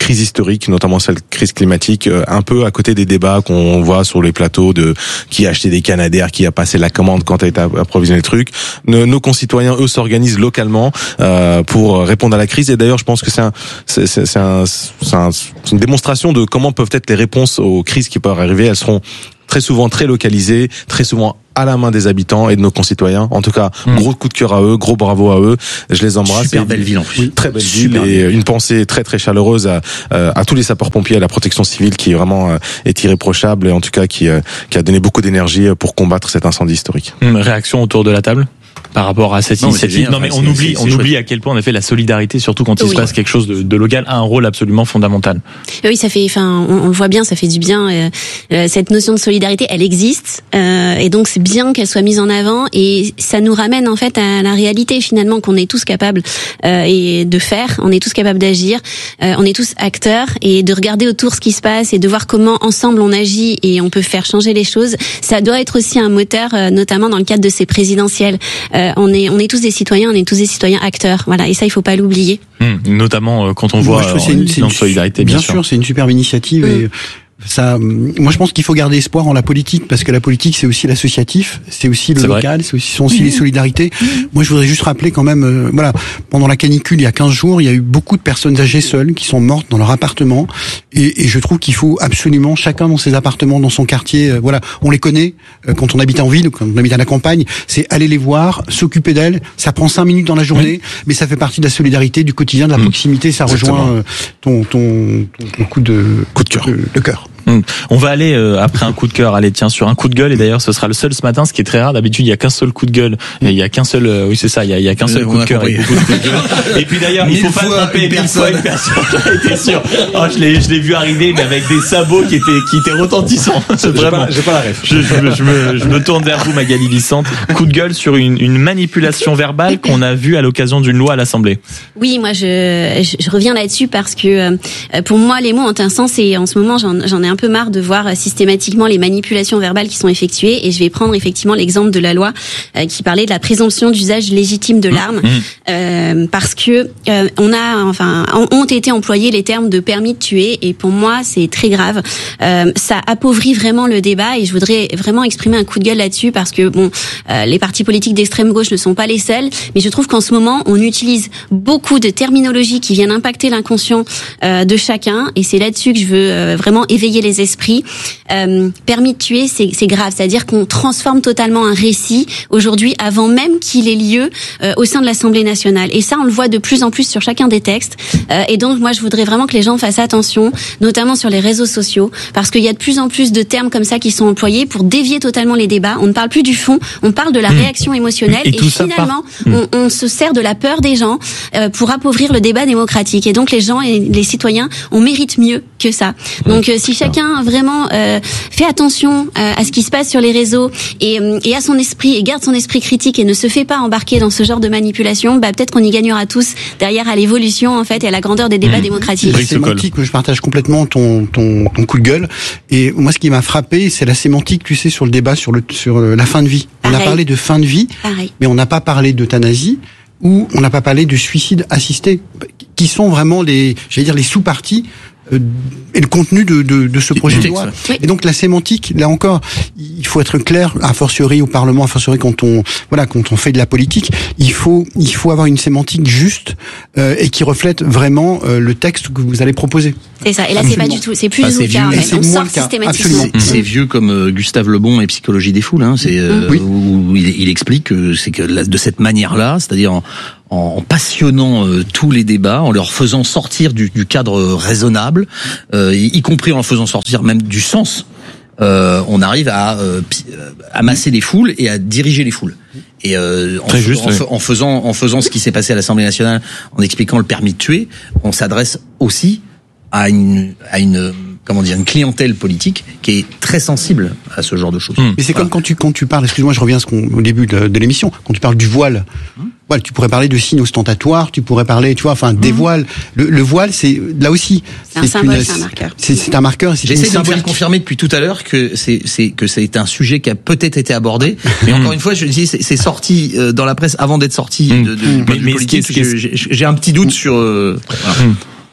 crises historiques, notamment celle crise climatique, euh, un peu à côté des débats qu'on voit sur les plateaux de qui a acheté des Canadair, qui a passé la commande, quand a été approvisionné le truc. Nos, nos concitoyens, eux, s'organisent localement euh, pour répondre à la crise. Et d'ailleurs, je pense que c'est, un, c'est, c'est, c'est, un, c'est, un, c'est une démonstration de comment peuvent être les réponses aux crises qui peuvent arriver. Elles seront très souvent très localisées, très souvent à la main des habitants et de nos concitoyens. En tout cas, mmh. gros coup de cœur à eux, gros bravo à eux. Je les embrasse. Super belle ville en plus. Oui, très belle Super ville et belle. Une pensée très très chaleureuse à, à tous les sapeurs-pompiers, à la protection civile qui vraiment est irréprochable et en tout cas qui, qui a donné beaucoup d'énergie pour combattre cet incendie historique. Une réaction autour de la table par rapport à cette non, initiative. Mais non mais on c'est, oublie, c'est, on c'est oublie à quel point en effet la solidarité, surtout quand il oui. se passe quelque chose de, de local, a un rôle absolument fondamental. Oui, ça fait, enfin, on, on le voit bien, ça fait du bien. Euh, euh, cette notion de solidarité, elle existe, euh, et donc c'est bien qu'elle soit mise en avant. Et ça nous ramène en fait à la réalité finalement qu'on est tous capables euh, et de faire. On est tous capables d'agir. Euh, on est tous acteurs et de regarder autour ce qui se passe et de voir comment ensemble on agit et on peut faire changer les choses. Ça doit être aussi un moteur, euh, notamment dans le cadre de ces présidentielles. Euh, on est, on est tous des citoyens, on est tous des citoyens acteurs. Voilà, et ça il faut pas l'oublier. Mmh, notamment euh, quand on voit Moi, je euh, une, une solidarité. Bien, bien sûr, sûr, c'est une superbe initiative. Mmh. Et ça, moi, je pense qu'il faut garder espoir en la politique parce que la politique, c'est aussi l'associatif, c'est aussi le c'est local, c'est aussi, sont aussi mmh. les solidarités. Mmh. Moi, je voudrais juste rappeler quand même, euh, voilà, pendant la canicule, il y a quinze jours, il y a eu beaucoup de personnes âgées seules qui sont mortes dans leur appartement, et, et je trouve qu'il faut absolument chacun dans ses appartements, dans son quartier, euh, voilà, on les connaît euh, quand on habite en ville ou quand on habite à la campagne, c'est aller les voir, s'occuper d'elles. Ça prend cinq minutes dans la journée, mmh. mais ça fait partie de la solidarité, du quotidien, de la mmh. proximité. Ça Exactement. rejoint euh, ton, ton, ton coup de coup de cœur. De, de cœur. On va aller euh, après un coup de cœur, allez tiens sur un coup de gueule et d'ailleurs ce sera le seul ce matin, ce qui est très rare. D'habitude il y a qu'un seul coup de gueule, et il y a qu'un seul, euh, oui c'est ça, il y a, il y a qu'un seul euh, coup de cœur et beaucoup de coups de gueule. Et puis d'ailleurs il faut pas tromper une personne, une personne. J'en étais sûr. Oh, je l'ai, je l'ai vu arriver mais avec des sabots qui étaient, qui étaient retentissants. C'est j'ai vraiment. Pas, j'ai pas la ref. Je, je, me, je me, je me tourne vers vous Magali Vicente. Coup de gueule sur une, une manipulation verbale qu'on a vue à l'occasion d'une loi à l'Assemblée. Oui, moi je, je, je reviens là-dessus parce que euh, pour moi les mots ont un sens et en ce moment j'en, j'en ai un peu marre de voir systématiquement les manipulations verbales qui sont effectuées et je vais prendre effectivement l'exemple de la loi euh, qui parlait de la présomption d'usage légitime de l'arme mmh. euh, parce que euh, on a enfin ont été employés les termes de permis de tuer et pour moi c'est très grave. Euh, ça appauvrit vraiment le débat et je voudrais vraiment exprimer un coup de gueule là-dessus parce que bon euh, les partis politiques d'extrême gauche ne sont pas les seuls mais je trouve qu'en ce moment on utilise beaucoup de terminologies qui viennent impacter l'inconscient euh, de chacun et c'est là-dessus que je veux euh, vraiment éveiller les esprits. Euh, permis de tuer, c'est, c'est grave, c'est-à-dire qu'on transforme totalement un récit aujourd'hui avant même qu'il ait lieu euh, au sein de l'Assemblée nationale. Et ça, on le voit de plus en plus sur chacun des textes. Euh, et donc, moi, je voudrais vraiment que les gens fassent attention, notamment sur les réseaux sociaux, parce qu'il y a de plus en plus de termes comme ça qui sont employés pour dévier totalement les débats. On ne parle plus du fond, on parle de la mmh. réaction émotionnelle. Et, et finalement, mmh. on, on se sert de la peur des gens euh, pour appauvrir le débat démocratique. Et donc, les gens et les citoyens, on mérite mieux que ça. Donc, euh, si chacun vraiment euh, fait attention euh, à ce qui se passe sur les réseaux et, et à son esprit et garde son esprit critique et ne se fait pas embarquer dans ce genre de manipulation, bah peut-être qu'on y gagnera tous derrière à l'évolution en fait et à la grandeur des débats mmh. démocratiques. La sémantique, je partage complètement ton, ton ton coup de gueule. Et moi, ce qui m'a frappé, c'est la sémantique, tu sais, sur le débat sur le sur la fin de vie. On Pareil. a parlé de fin de vie, Pareil. mais on n'a pas parlé d'euthanasie ou on n'a pas parlé de suicide assisté, qui sont vraiment les, j'allais dire les sous-parties. Et le contenu de, de, de ce projet de loi. Oui. Et donc la sémantique, là encore, il faut être clair, a fortiori au Parlement, a fortiori quand on voilà quand on fait de la politique, il faut il faut avoir une sémantique juste euh, et qui reflète vraiment euh, le texte que vous allez proposer. C'est ça. Et là, Absolument. c'est pas du tout, c'est plus ah, du tout le cas. On sort systématiquement. C'est, c'est vieux comme euh, Gustave Le Bon et Psychologie des foules. Hein. C'est euh, oui. où il, il explique que c'est que là, de cette manière-là, c'est-à-dire en, en passionnant euh, tous les débats, en leur faisant sortir du, du cadre raisonnable, euh, y compris en leur faisant sortir même du sens, euh, on arrive à euh, amasser les foules et à diriger les foules. Et euh, en, juste, en, oui. en faisant en faisant ce qui s'est passé à l'Assemblée nationale, en expliquant le permis de tuer, on s'adresse aussi à une à une comment dire, une clientèle politique qui est très sensible à ce genre de choses. Mais c'est voilà. comme quand tu quand tu parles, excuse-moi, je reviens à ce qu'on, au début de, de l'émission, quand tu parles du voile. Hum. Voilà, tu pourrais parler de signes ostentatoires, tu pourrais parler, tu vois, enfin, des mmh. voiles. Le, le voile, c'est là aussi. C'est, c'est un symbole, une, c'est un marqueur. C'est, c'est un marqueur. C'est J'essaie de me faire confirmer depuis tout à l'heure que c'est, c'est que c'est un sujet qui a peut-être été abordé, mais encore une fois, je dis, c'est, c'est sorti euh, dans la presse avant d'être sorti mmh. de, de, de, mais, de mais politique. Ce qui est, ce qui est... J'ai, j'ai un petit doute sur. Euh, voilà. mmh.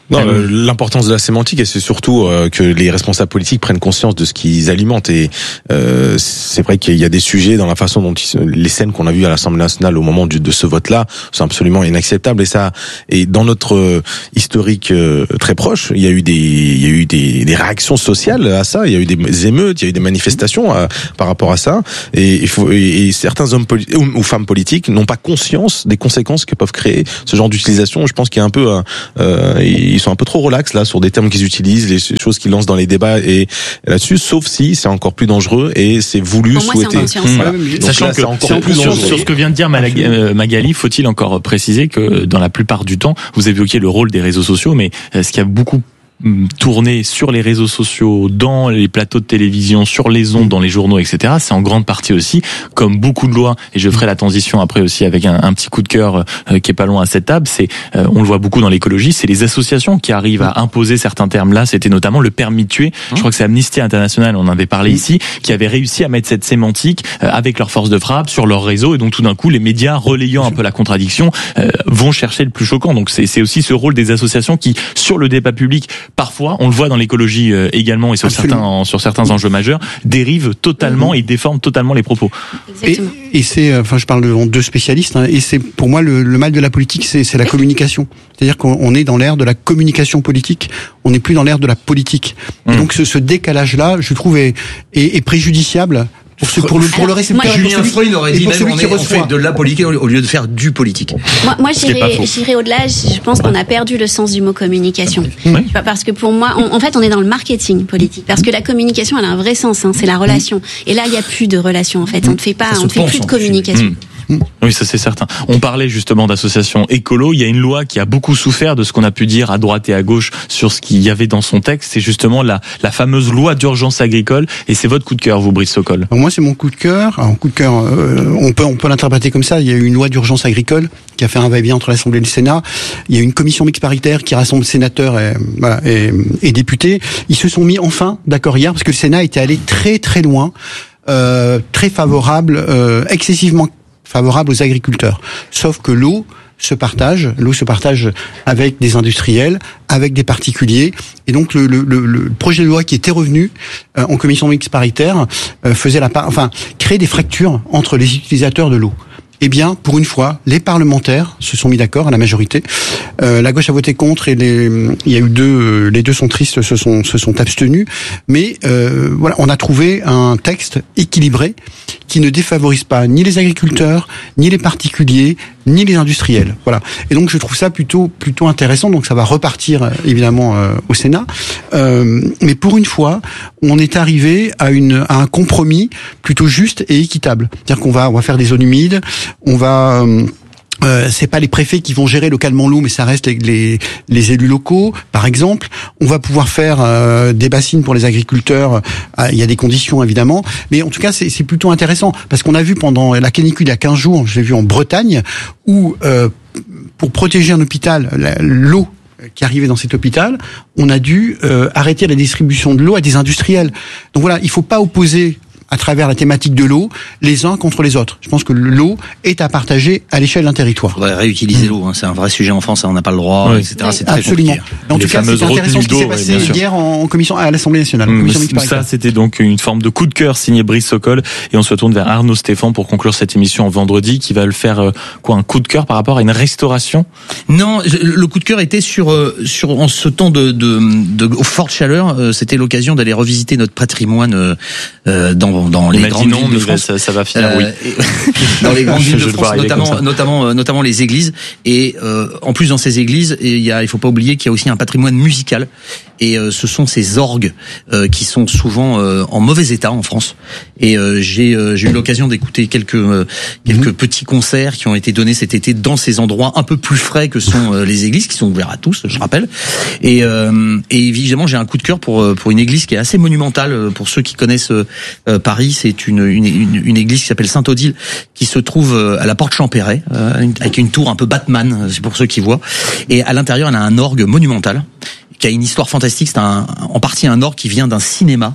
Non, euh, l'importance de la sémantique, et c'est surtout euh, que les responsables politiques prennent conscience de ce qu'ils alimentent. Et euh, c'est vrai qu'il y a des sujets dans la façon dont ils, les scènes qu'on a vues à l'Assemblée nationale au moment du, de ce vote-là sont absolument inacceptables. Et ça, et dans notre euh, historique euh, très proche, il y a eu des, il y a eu des, des réactions sociales à ça. Il y a eu des émeutes, il y a eu des manifestations à, par rapport à ça. Et il faut, et, et certains hommes politi- ou, ou femmes politiques n'ont pas conscience des conséquences que peuvent créer ce genre d'utilisation. Je pense qu'il y a un peu euh, euh, ils sont un peu trop relax là sur des termes qu'ils utilisent, les choses qu'ils lancent dans les débats et là-dessus, sauf si c'est encore plus dangereux et c'est voulu, souhaité. Voilà. Sachant là, que encore plus sur, sur ce que vient de dire Magali, faut-il encore préciser que dans la plupart du temps, vous évoquiez le rôle des réseaux sociaux, mais ce qui a beaucoup tourné sur les réseaux sociaux, dans les plateaux de télévision, sur les ondes, dans les journaux, et cetera. C'est en grande partie aussi, comme beaucoup de lois, et je ferai la transition après aussi avec un, un petit coup de cœur euh, qui est pas loin à cette table, c'est, euh, on le voit beaucoup dans l'écologie, c'est les associations qui arrivent à imposer certains termes-là. C'était notamment le permis de tuer. Je crois que c'est Amnesty International, on en avait parlé ici, qui avait réussi à mettre cette sémantique euh, avec leur force de frappe sur leur réseau, et donc tout d'un coup, les médias, relayant un peu la contradiction, euh, vont chercher le plus choquant. Donc c'est, c'est aussi ce rôle des associations qui, sur le débat public, parfois, on le voit dans l'écologie euh, également et sur certains, en, sur certains enjeux majeurs, dérivent totalement mmh. et déforment totalement les propos. Et, et c'est, enfin, je parle de deux spécialistes, hein, et c'est pour moi le, le mal de la politique, c'est, c'est la communication. C'est-à-dire qu'on est dans l'ère de la communication politique, on n'est plus dans l'ère de la politique. Mmh. Et donc ce, ce décalage-là, je trouve, est, est, est préjudiciable. Pour, ce, pour le pour le récepteur, Julien Freund aurait dit même on, est, on fait de la politique au lieu de faire du politique. Moi, moi j'irais, j'irais au-delà. Je pense qu'on a perdu le sens du mot communication. Oui. Parce que pour moi, on, en fait, on est dans le marketing politique. Parce que la communication, elle a un vrai sens. Hein, c'est la relation. Et là, il y a plus de relation. En fait, on ne fait pas, on ne fait plus de communication. Mmh. Oui, ça c'est certain. On parlait justement d'associations écolo. Il y a une loi qui a beaucoup souffert de ce qu'on a pu dire à droite et à gauche sur ce qu'il y avait dans son texte. C'est justement la, la fameuse loi d'urgence agricole. Et c'est votre coup de cœur, vous, Brice Sokol. Alors moi, c'est mon coup de cœur. Alors, coup de cœur, euh, on peut on peut l'interpréter comme ça. Il y a eu une loi d'urgence agricole qui a fait un va-et-vient entre l'Assemblée et le Sénat. Il y a une commission mixte paritaire qui rassemble sénateurs et, voilà, et, et députés. Ils se sont mis enfin d'accord hier parce que le Sénat était allé très très loin, euh, très favorable, euh, excessivement favorable aux agriculteurs. Sauf que l'eau se partage, l'eau se partage avec des industriels, avec des particuliers, et donc le, le, le, le projet de loi qui était revenu euh, en commission mixte paritaire euh, faisait la part, enfin créer des fractures entre les utilisateurs de l'eau. Eh bien, pour une fois, les parlementaires se sont mis d'accord à la majorité. Euh, la gauche a voté contre et les, il y a eu deux, les deux centristes se sont se sont abstenus. Mais euh, voilà, on a trouvé un texte équilibré qui ne défavorise pas ni les agriculteurs, ni les particuliers, ni les industriels. Voilà. Et donc je trouve ça plutôt plutôt intéressant. Donc ça va repartir évidemment euh, au Sénat. Euh, mais pour une fois, on est arrivé à une à un compromis plutôt juste et équitable. C'est-à-dire qu'on va on va faire des zones humides. On va euh, Euh, c'est pas les préfets qui vont gérer localement l'eau, mais ça reste les, les, les élus locaux, par exemple. On va pouvoir faire euh, des bassines pour les agriculteurs. Euh, il y a des conditions, évidemment. Mais en tout cas, c'est, c'est plutôt intéressant. Parce qu'on a vu pendant la canicule il y a quinze jours, je l'ai vu en Bretagne, où euh, pour protéger un hôpital, la, l'eau qui arrivait dans cet hôpital, on a dû euh, arrêter la distribution de l'eau à des industriels. Donc voilà, il faut pas opposer à travers la thématique de l'eau, les uns contre les autres. Je pense que l'eau est à partager à l'échelle d'un territoire. Il faudrait réutiliser mmh. l'eau, hein. C'est un vrai sujet en France, on n'a pas le droit, oui. et cetera. Oui. C'est très Absolument. compliqué. En tout cas, c'est intéressant ce qui s'est passé oui, hier en commission à l'Assemblée nationale. Mmh, ça, c'était donc une forme de coup de cœur signé Brice Sokol, et on se tourne vers Arnaud Stéphane pour conclure cette émission en vendredi, qui va le faire euh, quoi, un coup de cœur par rapport à une restauration. Non, le coup de cœur était sur euh, sur en ce temps de de, de, de forte chaleur, euh, c'était l'occasion d'aller revisiter notre patrimoine euh, dans dans les grandes non, mais France. Ça, ça va finir, euh, oui. Dans les grandes villes de France, notamment, notamment, notamment les églises. Et euh, en plus, dans ces églises, il y a, il faut pas oublier qu'il y a aussi un patrimoine musical. Et euh, ce sont ces orgues euh, qui sont souvent euh, en mauvais état en France. Et euh, j'ai, euh, j'ai eu l'occasion d'écouter quelques euh, quelques mmh. petits concerts qui ont été donnés cet été dans ces endroits un peu plus frais que sont euh, les églises, qui sont ouverts à tous, je rappelle. Et, euh, et évidemment, j'ai un coup de cœur pour pour une église qui est assez monumentale pour ceux qui connaissent euh, Paris. C'est une Une, une, une église qui s'appelle Sainte-Odile, qui se trouve à la porte Champéret, euh, avec une tour un peu Batman, c'est pour ceux qui voient. Et à l'intérieur, elle a un orgue monumental qui a une histoire fantastique. C'est un, en partie un orgue qui vient d'un cinéma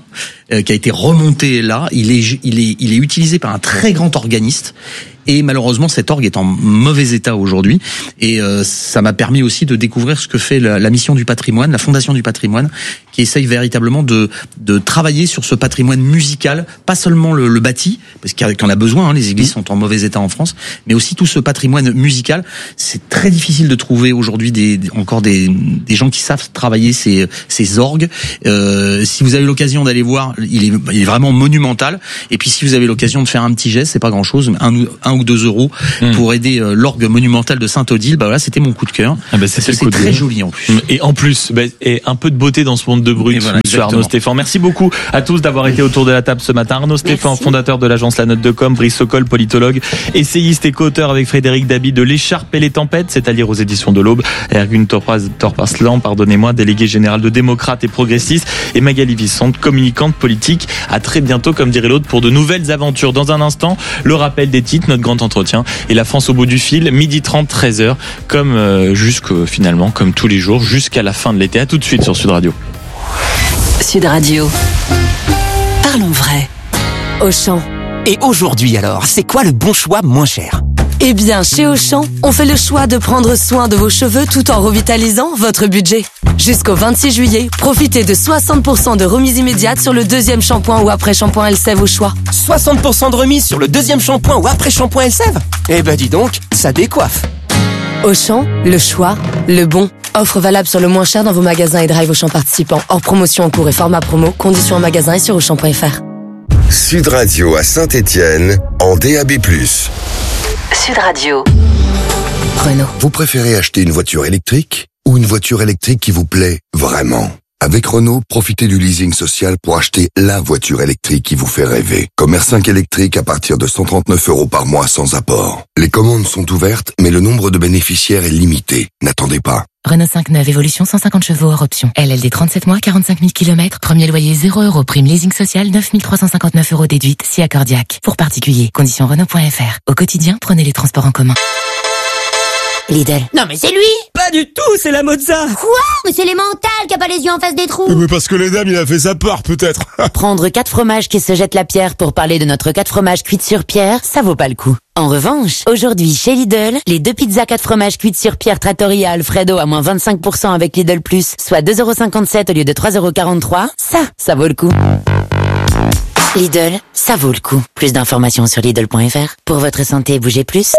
euh, qui a été remonté là. Il est, il est, il est utilisé par un très grand organiste. Et malheureusement, cet orgue est en mauvais état aujourd'hui. Et euh, ça m'a permis aussi de découvrir ce que fait la, la mission du patrimoine, la Fondation du patrimoine, qui essaye véritablement de, de travailler sur ce patrimoine musical, pas seulement le, le bâti, parce qu'il y en a besoin, hein, les églises sont en mauvais état en France, mais aussi tout ce patrimoine musical. C'est très difficile de trouver aujourd'hui des, des, encore des, des gens qui savent travailler ces, ces orgues. Euh, si vous avez l'occasion d'aller voir, il est, il est vraiment monumental. Et puis si vous avez l'occasion de faire un petit geste, c'est pas grand-chose, mais un, un ou deux euros mmh. pour aider euh, l'orgue monumental de Saint-Odile, bah voilà, c'était mon coup de cœur. Ah bah c'est c'est très de... joli en plus. Et en plus, bah, et un peu de beauté dans ce monde de brut, voilà, monsieur Arnaud Stéphane. Merci beaucoup à tous d'avoir été autour de la table ce matin. Arnaud Stéphane, fondateur de l'agence La Note de Com, Brice Sokol, politologue, essayiste et co-auteur avec Frédéric Dabi de L'écharpe et les tempêtes, c'est à lire aux éditions de l'Aube. Ergun Torpaslan, pardonnez-moi, délégué général de démocrates et progressistes, et Magali Vicente, communicante politique. À très bientôt, comme dirait l'autre, pour de nouvelles aventures. Dans un instant, le rappel des titres, notre grand entretien et la France au bout du fil, midi trente, treize heures, comme euh, jusque finalement, comme tous les jours, jusqu'à la fin de l'été. À tout de suite sur Sud Radio. Sud Radio. Parlons vrai. Auchan. Et aujourd'hui alors, c'est quoi le bon choix moins cher ? Eh bien, chez Auchan, on fait le choix de prendre soin de vos cheveux tout en revitalisant votre budget. Jusqu'au vingt-six juillet, profitez de soixante pour cent de remise immédiate sur le deuxième shampoing ou après-shampoing Elseve au choix. soixante pour cent de remise sur le deuxième shampoing ou après-shampoing Elseve ? Eh ben dis donc, ça décoiffe. Auchan, le choix, le bon. Offre valable sur le moins cher dans vos magasins et drive Auchan participants. Hors promotion en cours et format promo. Conditions en magasin et sur auchan point f r. Sud Radio à Saint-Étienne en D A B plus. Sud Radio. Renault. Vous préférez acheter une voiture électrique ou une voiture électrique qui vous plaît vraiment ? Avec Renault, profitez du leasing social pour acheter la voiture électrique qui vous fait rêver. Comme R cinq électrique à partir de cent trente-neuf euros par mois sans apport. Les commandes sont ouvertes, mais le nombre de bénéficiaires est limité. N'attendez pas. Renault cinq neuf Évolution cent cinquante chevaux hors option. L L D trente-sept mois, quarante-cinq mille kilomètres. Premier loyer zéro euros. Prime leasing social neuf mille trois cent cinquante-neuf euros déduite. Si accordiaque. Pour particuliers. Conditions Renault point f r. Au quotidien, prenez les transports en commun. Lidl. Non mais c'est lui. Pas du tout, c'est la Mozza. Quoi? Mais c'est les mentales qui a pas les yeux en face des trous. Mais parce que les dames, il a fait sa part peut-être. Prendre quatre fromages qui se jettent la pierre pour parler de notre quatre fromages cuits sur pierre, ça vaut pas le coup. En revanche, aujourd'hui chez Lidl, les deux pizzas quatre fromages cuites sur pierre Trattoria Alfredo à moins vingt-cinq pour cent avec Lidl Plus, soit deux euros cinquante-sept au lieu de trois euros quarante-trois, ça, ça vaut le coup. Lidl, ça vaut le coup. Plus d'informations sur Lidl point f r. Pour votre santé, bougez plus.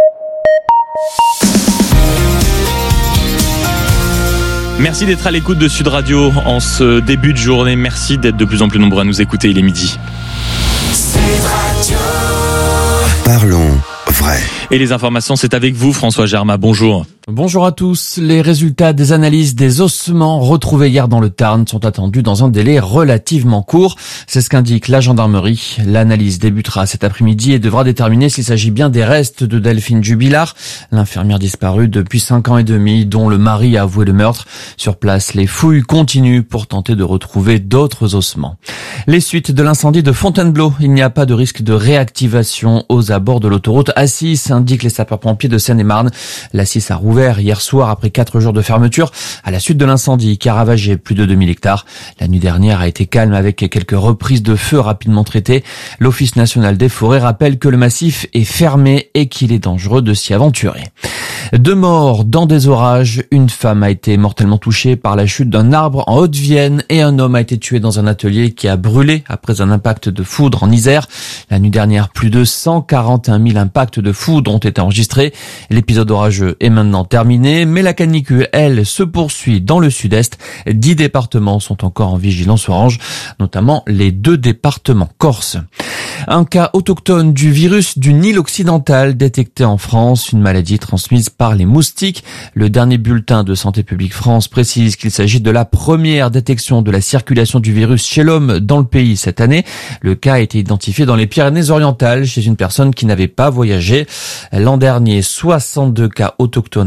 Merci d'être à l'écoute de Sud Radio en ce début de journée. Merci d'être de plus en plus nombreux à nous écouter. Il est midi. Sud Radio. Parlons vrai. Et les informations, c'est avec vous, François Germain. Bonjour. Bonjour à tous. Les résultats des analyses des ossements retrouvés hier dans le Tarn sont attendus dans un délai relativement court. C'est ce qu'indique la gendarmerie. L'analyse débutera cet après-midi et devra déterminer s'il s'agit bien des restes de Delphine Jubilard, l'infirmière disparue depuis cinq ans et demi, dont le mari a avoué le meurtre. Sur place, les fouilles continuent pour tenter de retrouver d'autres ossements. Les suites de l'incendie de Fontainebleau. Il n'y a pas de risque de réactivation aux abords de l'autoroute A six, indiquent les sapeurs-pompiers de Seine-et-Marne. La six a rouvert hier soir après quatre jours de fermeture à la suite de l'incendie qui a ravagé plus de deux mille hectares. La nuit dernière a été calme avec quelques reprises de feu rapidement traitées. L'Office national des forêts rappelle que le massif est fermé et qu'il est dangereux de s'y aventurer. Deux morts dans des orages. Une femme a été mortellement touchée par la chute d'un arbre en Haute-Vienne et un homme a été tué dans un atelier qui a brûlé après un impact de foudre en Isère. La nuit dernière, plus de cent quarante et un mille impacts de foudre ont été enregistrés. L'épisode orageux est maintenant terminé, mais la canicule, elle, se poursuit dans le sud-est. Dix départements sont encore en vigilance orange, notamment les deux départements corses. Un cas autochtone du virus du Nil occidental détecté en France, une maladie transmise par les moustiques. Le dernier bulletin de Santé publique France précise qu'il s'agit de la première détection de la circulation du virus chez l'homme dans le pays cette année. Le cas a été identifié dans les Pyrénées-Orientales chez une personne qui n'avait pas voyagé. L'an dernier, soixante-deux cas autochtones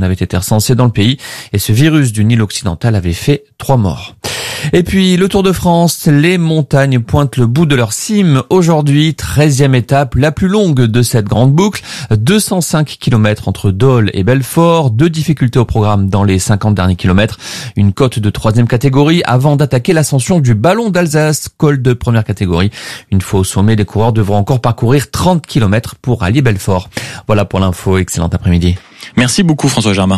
avaient été recensées dans le pays et ce virus du Nil occidental avait fait trois morts. Et puis le Tour de France, les montagnes pointent le bout de leur cime. Aujourd'hui, treizième étape, la plus longue de cette grande boucle. deux cent cinq kilomètres entre Dole et Belfort. Deux difficultés au programme dans les cinquante derniers kilomètres. Une côte de troisième catégorie avant d'attaquer l'ascension du Ballon d'Alsace, col de première catégorie. Une fois au sommet, les coureurs devront encore parcourir trente kilomètres pour allier Belfort. Voilà pour l'info. Excellent après-midi. Merci beaucoup François Germain.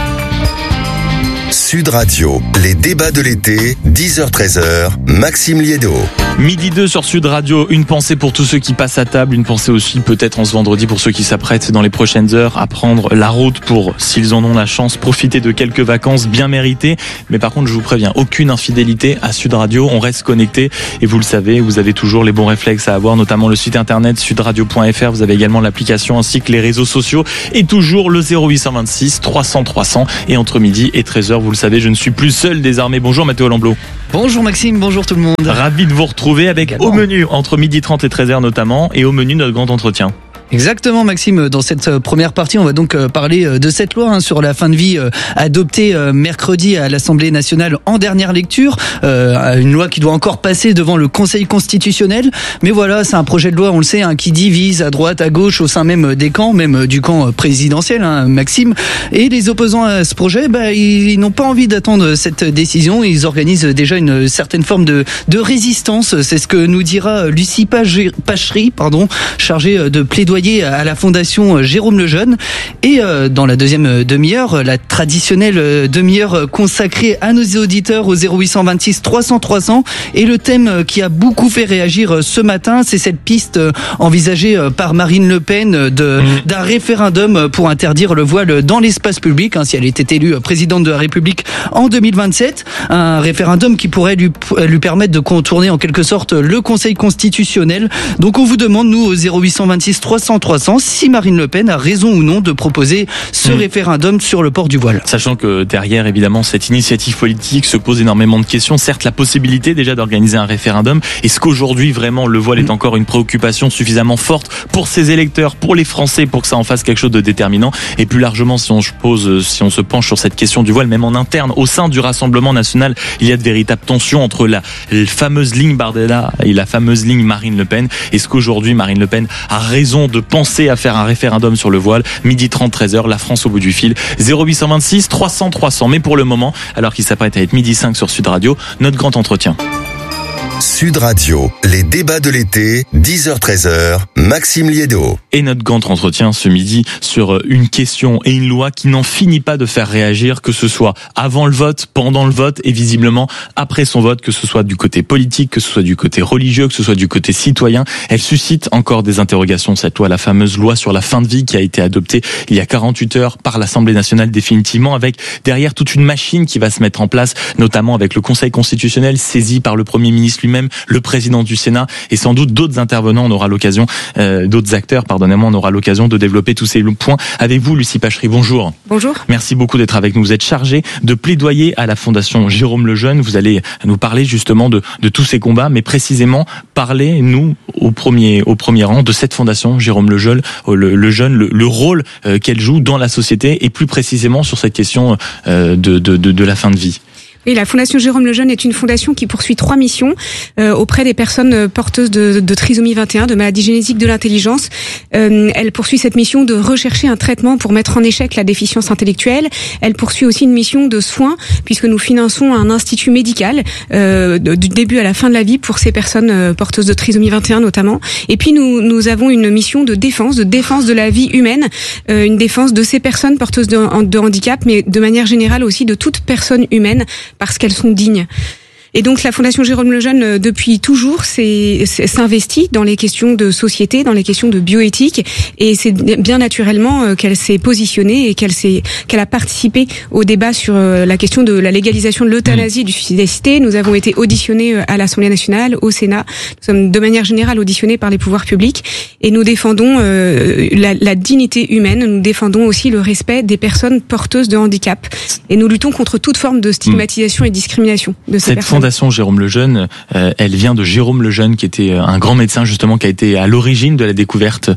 Sud Radio, les débats de l'été, dix heures treize heures, Maxime Liédo. Midi deux sur Sud Radio, une pensée pour tous ceux qui passent à table, une pensée aussi peut-être en ce vendredi pour ceux qui s'apprêtent dans les prochaines heures à prendre la route pour, s'ils en ont la chance, profiter de quelques vacances bien méritées. Mais par contre, je vous préviens, aucune infidélité à Sud Radio, on reste connecté et vous le savez, vous avez toujours les bons réflexes à avoir, notamment le site internet sudradio point f r, vous avez également l'application ainsi que les réseaux sociaux et toujours le zéro huit cent vingt-six trois cents trois cents et entre midi et treize heures, vous le savez, je ne suis plus seul désormais. Bonjour Mathéo Lamblot. Bonjour Maxime, bonjour tout le monde. Ravi de vous retrouver avec Également. Au menu, entre midi trente et treize heures notamment, et au menu notre grand entretien. Exactement Maxime, dans cette première partie on va donc parler de cette loi hein, sur la fin de vie euh, adoptée euh, mercredi à l'Assemblée nationale en dernière lecture, euh, une loi qui doit encore passer devant le Conseil constitutionnel, mais voilà, c'est un projet de loi, on le sait, hein, qui divise à droite, à gauche, au sein même des camps, même du camp présidentiel, hein, Maxime, et les opposants à ce projet, bah, ils n'ont pas envie d'attendre cette décision, ils organisent déjà une certaine forme de, de résistance, c'est ce que nous dira Lucie Pachery, pardon, chargée de plaidoyer à la Fondation Jérôme Lejeune. Et euh, dans la deuxième demi-heure, la traditionnelle demi-heure consacrée à nos auditeurs au zéro huit cent vingt-six trois cents trois cents. Et le thème qui a beaucoup fait réagir ce matin, c'est cette piste envisagée par Marine Le Pen de, mmh. d'un référendum pour interdire le voile dans l'espace public, hein, si elle était élue présidente de la République en deux mille vingt-sept. Un référendum qui pourrait lui, lui permettre de contourner en quelque sorte le Conseil constitutionnel. Donc on vous demande, nous, au zéro huit cent vingt-six trois cents trois cents, si Marine Le Pen a raison ou non de proposer ce mmh. référendum sur le port du voile. Sachant que derrière, évidemment, cette initiative politique se pose énormément de questions. Certes, la possibilité déjà d'organiser un référendum. Est-ce qu'aujourd'hui, vraiment, le voile mmh. est encore une préoccupation suffisamment forte pour ses électeurs, pour les Français, pour que ça en fasse quelque chose de déterminant? Et plus largement, si on se pose, si on se penche sur cette question du voile, même en interne, au sein du Rassemblement national, il y a de véritables tensions entre la, la fameuse ligne Bardella et la fameuse ligne Marine Le Pen. Est-ce qu'aujourd'hui, Marine Le Pen a raison de penser à faire un référendum sur le voile? Midi trente, treize heures, la France au bout du fil. zéro huit cent vingt-six trois cents trois cents. Mais pour le moment, alors qu'il s'apprête à être midi cinq sur Sud Radio, notre grand entretien. Sud Radio, les débats de l'été, dix heures treize heures, Maxime Liédo. Et notre grand entretien ce midi sur une question et une loi qui n'en finit pas de faire réagir, que ce soit avant le vote, pendant le vote et visiblement après son vote, que ce soit du côté politique, que ce soit du côté religieux, que ce soit du côté citoyen. Elle suscite encore des interrogations, cette loi, la fameuse loi sur la fin de vie qui a été adoptée il y a quarante-huit heures par l'Assemblée nationale définitivement, avec derrière toute une machine qui va se mettre en place, notamment avec le Conseil constitutionnel saisi par le Premier ministre lui-même, le président du Sénat et sans doute d'autres intervenants. On aura l'occasion, euh, d'autres acteurs, pardonnez-moi, on aura l'occasion de développer tous ces points avec vous, Lucie Pachery. Bonjour. Bonjour. Merci beaucoup d'être avec nous. Vous êtes chargée de plaidoyer à la Fondation Jérôme Lejeune. Vous allez nous parler justement de, de tous ces combats, mais précisément parler, nous, au premier, au premier rang de cette Fondation Jérôme Lejeune, le, le jeune, le, le rôle euh, qu'elle joue dans la société et plus précisément sur cette question euh, de, de, de, de la fin de vie. Oui, la Fondation Jérôme Lejeune est une fondation qui poursuit trois missions euh, auprès des personnes porteuses de, de trisomie vingt et un, de maladies génétiques de l'intelligence. Euh, elle poursuit cette mission de rechercher un traitement pour mettre en échec la déficience intellectuelle. Elle poursuit aussi une mission de soins, puisque nous finançons un institut médical euh, du début à la fin de la vie pour ces personnes euh, porteuses de trisomie vingt et un notamment. Et puis nous, nous avons une mission de défense, de défense de la vie humaine, euh, une défense de ces personnes porteuses de, de handicap, mais de manière générale aussi de toute personne humaine, parce qu'elles sont dignes. Et donc la Fondation Jérôme Lejeune, depuis toujours, s'investit dans les questions de société, dans les questions de bioéthique, et c'est bien naturellement qu'elle s'est positionnée et qu'elle s'est, qu'elle a participé au débat sur la question de la légalisation de l'euthanasie et du suicide assisté. Nous avons été auditionnés à l'Assemblée nationale, au Sénat. Nous sommes de manière générale auditionnés par les pouvoirs publics, et nous défendons euh, la, la dignité humaine. Nous défendons aussi le respect des personnes porteuses de handicap, et nous luttons contre toute forme de stigmatisation et de discrimination de ces Cette personnes. fondation Jérôme Lejeune, euh, elle vient de Jérôme Lejeune, qui était un grand médecin justement, qui a été à l'origine de la découverte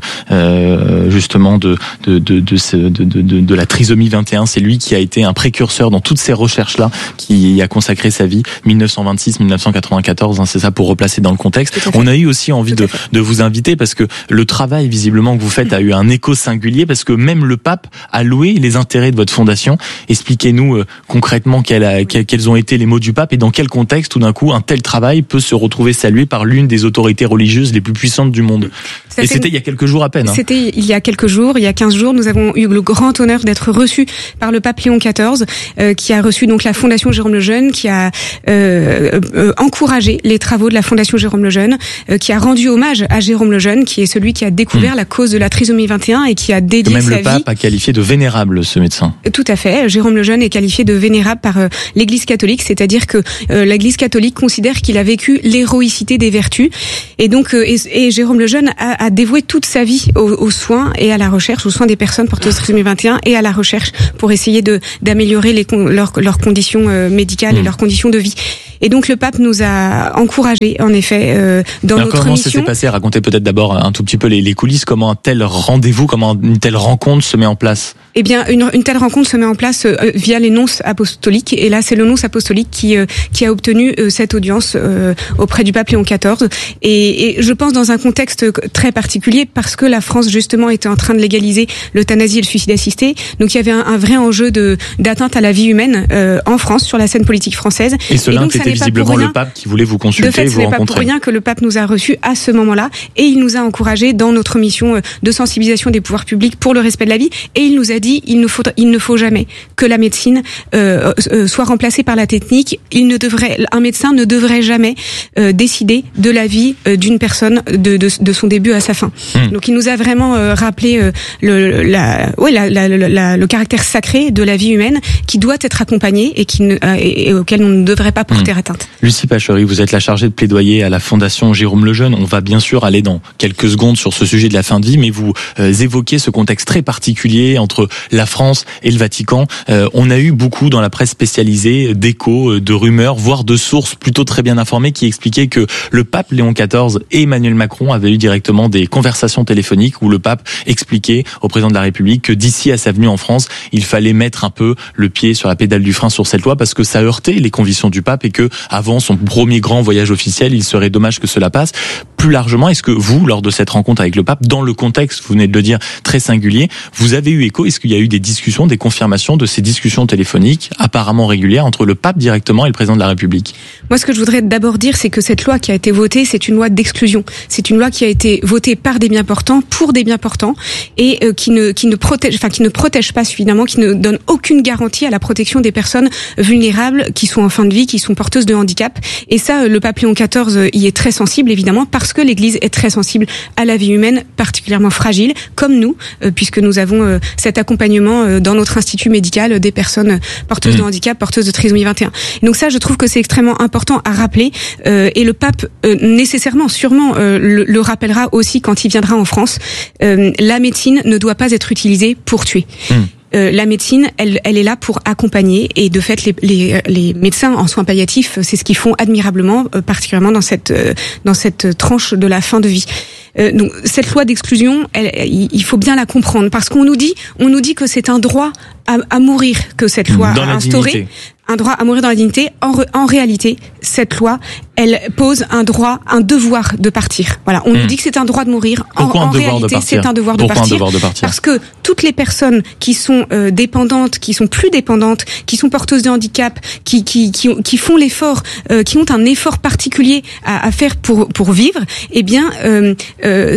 euh, justement de de de de, ce, de de de la trisomie vingt et un. C'est lui qui a été un précurseur dans toutes ces recherches-là, qui y a consacré sa vie, mille neuf cent vingt-six mille neuf cent quatre-vingt-quatorze. Hein, c'est ça pour replacer dans le contexte. On a eu aussi envie de de vous inviter parce que le travail visiblement que vous faites a eu un écho singulier, parce que même le pape a loué les intérêts de votre fondation. Expliquez-nous euh, concrètement quel a, quel, quels ont été les mots du pape et dans quel contexte tout d'un coup un tel travail peut se retrouver salué par l'une des autorités religieuses les plus puissantes du monde. Ça, et c'était il y a quelques jours à peine. Hein. C'était il y a quelques jours, il y a quinze jours, nous avons eu le grand honneur d'être reçus par le pape Léon quatorze, euh, qui a reçu donc la fondation Jérôme Lejeune, qui a euh, euh, encouragé les travaux de la fondation Jérôme Lejeune, euh, qui a rendu hommage à Jérôme Lejeune, qui est celui qui a découvert mmh. la cause de la trisomie vingt et un et qui a dédié même sa vie. Même le pape a qualifié de vénérable ce médecin. Tout à fait. Jérôme Lejeune est qualifié de vénérable par euh, l'Église catholique, c'est-à-dire que euh, l'Église catholique considère qu'il a vécu l'héroïcité des vertus, et donc euh, et, et Jérôme Lejeune a, a dévoué toute sa vie aux, aux soins et à la recherche, aux soins des personnes porteuses de trisomie vingt et un et à la recherche pour essayer de d'améliorer les leurs leurs conditions euh, médicales mmh. et leurs conditions de vie. Et donc le pape nous a encouragés, en effet, euh, dans Alors, notre comment mission. Comment ça s'est passé? Racontez peut-être d'abord un tout petit peu les, les coulisses. Comment un tel rendez-vous, comment une telle rencontre se met en place? Eh bien, une, une telle rencontre se met en place euh, via les nonces apostoliques. Et là, c'est le nonce apostolique qui euh, qui a obtenu euh, cette audience euh, auprès du pape Léon quatorze. Et, et je pense dans un contexte très particulier, parce que la France justement était en train de légaliser l'euthanasie et le suicide assisté. Donc il y avait un, un vrai enjeu de d'atteinte à la vie humaine euh, en France, sur la scène politique française. Et cela était visiblement le pape qui voulait vous consulter, de fait, vous rencontrer. Ce n'est pas pour rien que le pape nous a reçus à ce moment-là, et il nous a encouragés dans notre mission de sensibilisation des pouvoirs publics pour le respect de la vie. Et il nous a dit il ne faut il ne faut jamais que la médecine euh, euh, soit remplacée par la technique. Il ne devrait un médecin ne devrait jamais euh, décider de la vie euh, d'une personne de, de de son début à sa fin. Mmh. Donc il nous a vraiment euh, rappelé euh, le la ouais la, la, la, la le caractère sacré de la vie humaine qui doit être accompagné et qui ne, euh, et, et auquel on ne devrait pas porter mmh. atteinte. Lucie Pachery, vous êtes la chargée de plaidoyer à la Fondation Jérôme Lejeune. On va bien sûr aller dans quelques secondes sur ce sujet de la fin de vie, mais vous euh, évoquez ce contexte très particulier entre la France et le Vatican. Euh, on a eu beaucoup dans la presse spécialisée d'échos, de rumeurs, voire de sources plutôt très bien informées qui expliquaient que le pape Léon quatorze et Emmanuel Macron avaient eu directement des conversations téléphoniques où le pape expliquait au président de la République que d'ici à sa venue en France, il fallait mettre un peu le pied sur la pédale du frein sur cette loi parce que ça heurtait les convictions du pape et que avant son premier grand voyage officiel, il serait dommage que cela passe. Plus largement, est-ce que vous, lors de cette rencontre avec le pape, dans le contexte, vous venez de le dire, très singulier, vous avez eu écho? Est-ce qu'il y a eu des discussions, des confirmations de ces discussions téléphoniques apparemment régulières entre le pape directement et le président de la République? Moi, ce que je voudrais d'abord dire, c'est que cette loi qui a été votée, c'est une loi d'exclusion. C'est une loi qui a été votée par des biens portants, pour des biens portants, et euh, qui ne qui ne protège, enfin qui ne protège pas suffisamment, qui ne donne aucune garantie à la protection des personnes vulnérables qui sont en fin de vie, qui sont porteuses de handicap. Et ça, le pape Léon quatorze y est très sensible, évidemment, parce que l'Église est très sensible à la vie humaine, particulièrement fragile, comme nous, euh, puisque nous avons euh, cet accompagnement euh, dans notre institut médical des personnes porteuses mmh. de handicap, porteuses de trisomie vingt et un. Donc ça, je trouve que c'est extrêmement important à rappeler, euh, et le pape, euh, nécessairement, sûrement, euh, le, le rappellera aussi quand il viendra en France. Euh, la médecine ne doit pas être utilisée pour tuer. Mmh. Euh, la médecine, elle, elle est là pour accompagner, et de fait, les, les, les médecins en soins palliatifs, c'est ce qu'ils font admirablement, euh, particulièrement dans cette euh, dans cette tranche de la fin de vie. Euh, donc cette loi d'exclusion, elle, il faut bien la comprendre, parce qu'on nous dit, on nous dit que c'est un droit à, à mourir que cette loi dans a instauré. Dignité. Un droit à mourir dans la dignité. En, re, en réalité, cette loi, elle pose un droit, un devoir de partir. Voilà, on mmh. nous dit que c'est un droit de mourir. Pourquoi en, un en devoir réalité, de c'est un devoir de, Pourquoi partir, un devoir de partir. Parce que toutes les personnes qui sont euh, dépendantes, qui sont plus dépendantes, qui sont porteuses de handicap, qui qui qui, qui font l'effort, euh, qui ont un effort particulier à, à faire pour pour vivre, eh bien, euh, euh,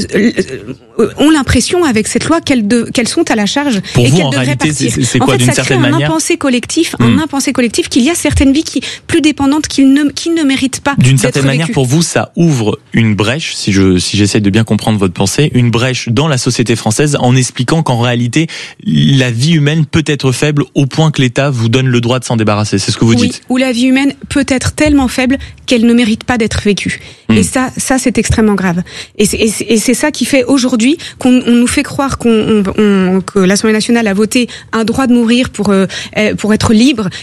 ont l'impression avec cette loi qu'elles de, qu'elles sont à la charge pour et vous, qu'elles en devraient réalité, partir. C'est, c'est en quoi, fait, d'une ça certaine crée un manière impensé collectif, mmh. un impensé collectif qu'il y a certaines vies qui plus dépendantes qui ne qui ne méritent pas. D'une d'être certaine manière, vécues. pour vous, ça ouvre une brèche, si je si j'essaie de bien comprendre votre pensée, une brèche dans la société française en expliquant qu'en réalité, la vie humaine peut être faible au point que l'État vous donne le droit de s'en débarrasser. C'est ce que vous oui, dites. Où la vie humaine peut être tellement faible qu'elle ne mérite pas d'être vécue. Mmh. Et ça, ça c'est extrêmement grave. Et c'est, et c'est, et c'est ça qui fait aujourd'hui qu'on on nous fait croire qu'on, on, on, que l'Assemblée nationale a voté un droit de mourir pour euh, pour être libre et pour avoir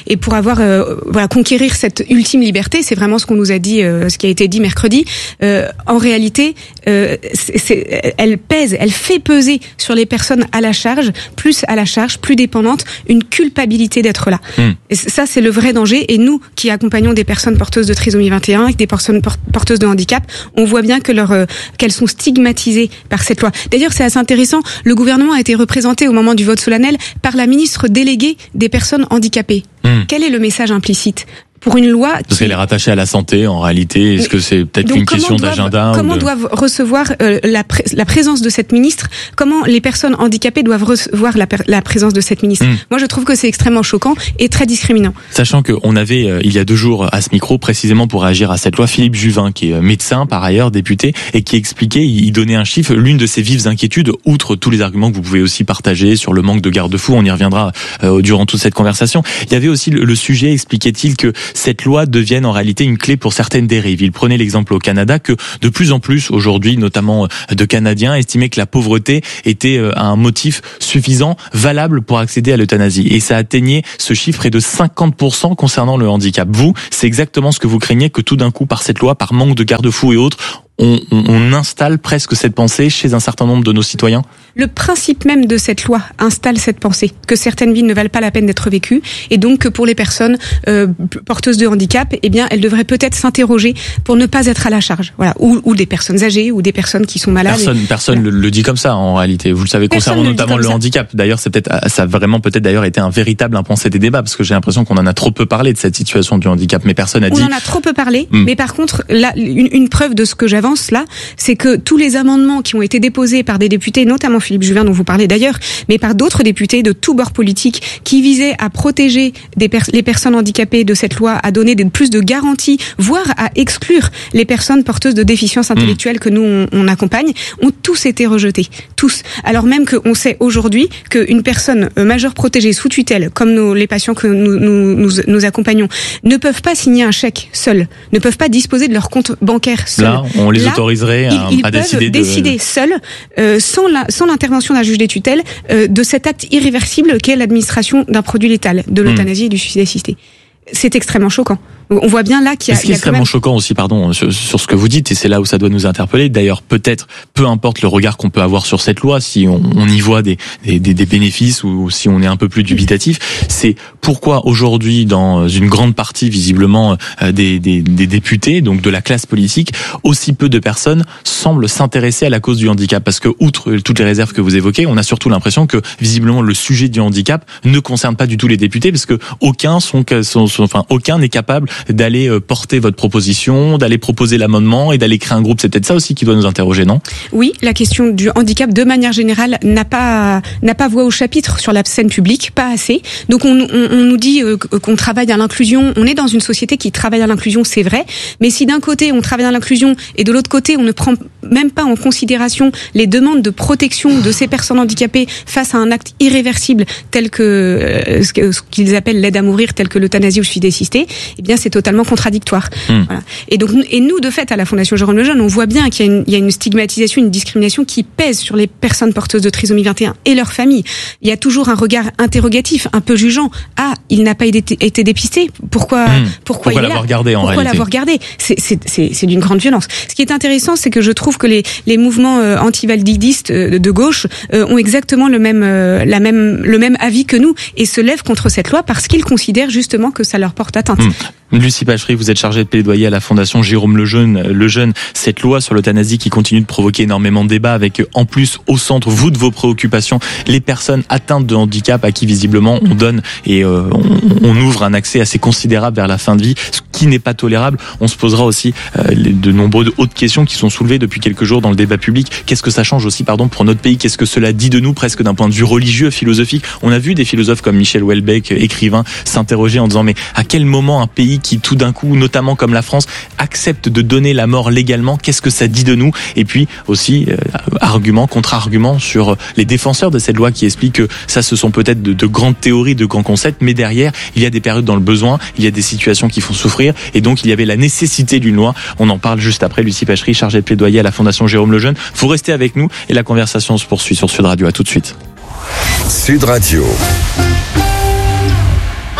pouvoir euh, voilà conquérir cette ultime liberté. C'est vraiment ce qu'on nous a dit, euh, ce qui a été dit mercredi. Euh, en réalité, euh, c'est, c'est, elle pèse, elle fait peser sur les personnes à la charge, plus à la charge, plus dépendantes, une culpabilité d'être là. Mmh. Et ça, c'est le vrai danger. Et nous, qui accompagnons des personnes porteuses de trisomie vingt et un, des personnes porteuses de handicap, on voit bien que leur, euh, qu'elles sont stigmatisées par cette loi. D'ailleurs, c'est assez intéressant. Le gouvernement a été représenté au moment du vote solennel par la ministre déléguée des personnes handicapées. Mmh. Quel est le message implicite ? Pour une loi qui... Parce qu'elle est rattachée à la santé, en réalité. Est-ce que c'est peut-être une question doivent, d'agenda Comment de... doivent recevoir euh, la, pr- la présence de cette ministre ? Comment les personnes handicapées doivent recevoir la, per- la présence de cette ministre ? mmh. Moi, je trouve que c'est extrêmement choquant et très discriminant. Sachant qu'on avait, euh, il y a deux jours, à ce micro, précisément pour réagir à cette loi, Philippe Juvin, qui est médecin, par ailleurs, député, et qui expliquait, il donnait un chiffre, l'une de ses vives inquiétudes, outre tous les arguments que vous pouvez aussi partager sur le manque de garde-fous, on y reviendra euh, durant toute cette conversation. Il y avait aussi le, le sujet, expliquait-il, que cette loi devient en réalité une clé pour certaines dérives. Il prenait l'exemple au Canada que de plus en plus aujourd'hui, notamment de Canadiens, estimaient que la pauvreté était un motif suffisant, valable pour accéder à l'euthanasie. Et ça atteignait ce chiffre près de cinquante pour cent concernant le handicap. Vous, c'est exactement ce que vous craignez, que tout d'un coup, par cette loi, par manque de garde-fous et autres, On, on, on installe presque cette pensée chez un certain nombre de nos citoyens ? Le principe même de cette loi installe cette pensée, que certaines vies ne valent pas la peine d'être vécues, et donc que pour les personnes euh, porteuses de handicap, eh bien, elles devraient peut-être s'interroger pour ne pas être à la charge. Voilà, ou, ou des personnes âgées, ou des personnes qui sont malades. Personne, et... personne voilà. le, le dit comme ça en réalité. Vous le savez, personne concernant notamment le, le handicap. D'ailleurs, c'est peut-être, ça a vraiment peut-être d'ailleurs été un véritable impensé des débats, parce que j'ai l'impression qu'on en a trop peu parlé de cette situation du handicap, mais personne n'a dit. On en a trop peu parlé, hum. mais par contre, là, une, une preuve de ce que j'avance là, c'est que tous les amendements qui ont été déposés par des députés, notamment Philippe Juvin dont vous parlez d'ailleurs, mais par d'autres députés de tous bords politiques, qui visaient à protéger des pers- les personnes handicapées de cette loi, à donner des, plus de garanties, voire à exclure les personnes porteuses de déficiences intellectuelles mmh. que nous on, on accompagne, ont tous été rejetés, tous. Alors même qu'on sait aujourd'hui qu'une personne majeure protégée sous tutelle, comme nos, les patients que nous, nous, nous, nous accompagnons, ne peuvent pas signer un chèque seuls, ne peuvent pas disposer de leur compte bancaire seuls. Là, on les Là, autoriserait à, ils, ils à peuvent décider, décider de... seuls, euh, sans, la, sans l'intervention d'un juge des tutelles, euh, de cet acte irréversible qu'est l'administration d'un produit létal, de l'euthanasie mmh. et du suicide assisté. C'est extrêmement choquant. On voit bien là qu'il y a... Ce qui est extrêmement même... choquant aussi, pardon, sur, sur ce que vous dites, et c'est là où ça doit nous interpeller. D'ailleurs, peut-être, peu importe le regard qu'on peut avoir sur cette loi, si on, on y voit des, des, des bénéfices ou si on est un peu plus dubitatif, c'est pourquoi aujourd'hui, dans une grande partie visiblement des, des, des députés, donc de la classe politique, aussi peu de personnes semblent s'intéresser à la cause du handicap. Parce que, outre toutes les réserves que vous évoquez, on a surtout l'impression que visiblement le sujet du handicap ne concerne pas du tout les députés, parce que aucun sont, sont, sont enfin aucun n'est capable d'aller porter votre proposition, d'aller proposer l'amendement et d'aller créer un groupe. C'est peut-être ça aussi qui doit nous interroger, non ? Oui, la question du handicap, de manière générale, n'a pas n'a pas voix au chapitre sur la scène publique, pas assez. Donc on, on, on nous dit qu'on travaille à l'inclusion. On est dans une société qui travaille à l'inclusion, c'est vrai. Mais si d'un côté on travaille à l'inclusion et de l'autre côté on ne prend même pas en considération les demandes de protection de ces personnes handicapées face à un acte irréversible tel que euh, ce qu'ils appellent l'aide à mourir, tel que l'euthanasie ou le suicide assisté, eh bien c'est totalement contradictoire. Mmh. Voilà. Et donc, et nous, de fait, à la Fondation Jérôme Lejeune, on voit bien qu'il y a une, il y a une stigmatisation, une discrimination qui pèse sur les personnes porteuses de trisomie vingt et un et leurs familles. Il y a toujours un regard interrogatif, un peu jugeant. Ah, il n'a pas été, été dépisté. Pourquoi, mmh. pourquoi, pourquoi il est l'avoir là gardé en Pourquoi réalité l'avoir gardé c'est, c'est, c'est, c'est d'une grande violence. Ce qui est intéressant, c'est que je trouve que les, les mouvements euh, anti-validistes euh, de gauche euh, ont exactement le même, euh, la même, le même avis que nous et se lèvent contre cette loi parce qu'ils considèrent justement que ça leur porte atteinte. Mmh. Lucie Pachery, vous êtes chargée de plaidoyer à la Fondation Jérôme Lejeune, Lejeune, cette loi sur l'euthanasie qui continue de provoquer énormément de débats avec en plus au centre, vous de vos préoccupations, les personnes atteintes de handicap à qui visiblement on donne et euh, on, on ouvre un accès assez considérable vers la fin de vie, ce qui n'est pas tolérable. On se posera aussi euh, les, de nombreuses autres questions qui sont soulevées depuis quelques jours dans le débat public. Qu'est-ce que ça change aussi, pardon, pour notre pays ? Qu'est-ce que cela dit de nous presque d'un point de vue religieux, philosophique ? On a vu des philosophes comme Michel Houellebecq, écrivain, s'interroger en disant mais à quel moment un pays qui tout d'un coup, notamment comme la France, accepte de donner la mort légalement, qu'est-ce que ça dit de nous ? Et puis aussi, euh, argument, contre-argument sur les défenseurs de cette loi qui expliquent que ça, ce sont peut-être de, de grandes théories, de grands concepts, mais derrière, il y a des périodes dans le besoin, il y a des situations qui font souffrir, et donc il y avait la nécessité d'une loi. On en parle juste après. Lucie Pachery, chargée de plaidoyer à la Fondation Jérôme Lejeune. Vous restez avec nous et la conversation se poursuit sur Sud Radio. À tout de suite. Sud Radio.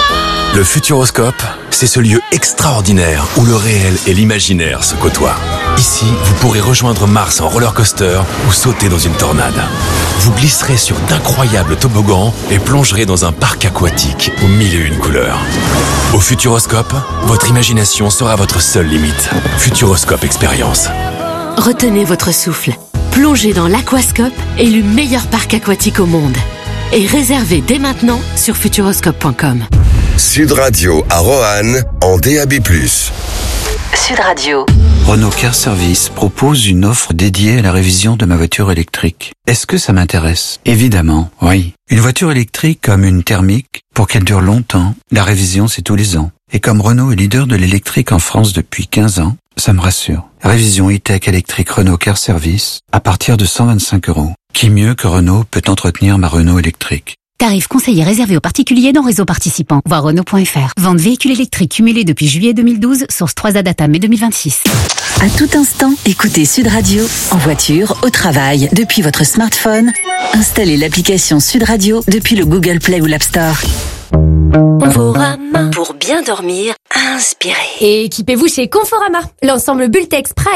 Le Futuroscope, c'est ce lieu extraordinaire où le réel et l'imaginaire se côtoient. Ici, vous pourrez rejoindre Mars en roller coaster ou sauter dans une tornade. Vous glisserez sur d'incroyables toboggans et plongerez dans un parc aquatique aux mille et une couleurs. Au Futuroscope, votre imagination sera votre seule limite. Futuroscope Expérience. Retenez votre souffle. Plongez dans l'Aquascope, élu meilleur parc aquatique au monde. Et réservez dès maintenant sur futuroscope point com. Sud Radio à Roanne en D A B plus. Sud Radio. Renault Car Service propose une offre dédiée à la révision de ma voiture électrique. Est-ce que ça m'intéresse? Évidemment, oui. Une voiture électrique comme une thermique, pour qu'elle dure longtemps, la révision c'est tous les ans. Et comme Renault est leader de l'électrique en France depuis quinze ans, ça me rassure. Révision e-tech électrique Renault Car Service à partir de cent vingt-cinq euros. Qui mieux que Renault peut entretenir ma Renault électrique? Tarif conseillé réservé aux particuliers dans réseau participant. Voir Renault point F R. Vente véhicule électrique cumulé depuis juillet deux mille douze, source trois A Data mai deux mille vingt-six. À tout instant, écoutez Sud Radio, en voiture, au travail, depuis votre smartphone. Installez l'application Sud Radio depuis le Google Play ou l'App Store. Conforama. Pour bien dormir, inspirez. Et équipez-vous chez Conforama. L'ensemble Bultex Prime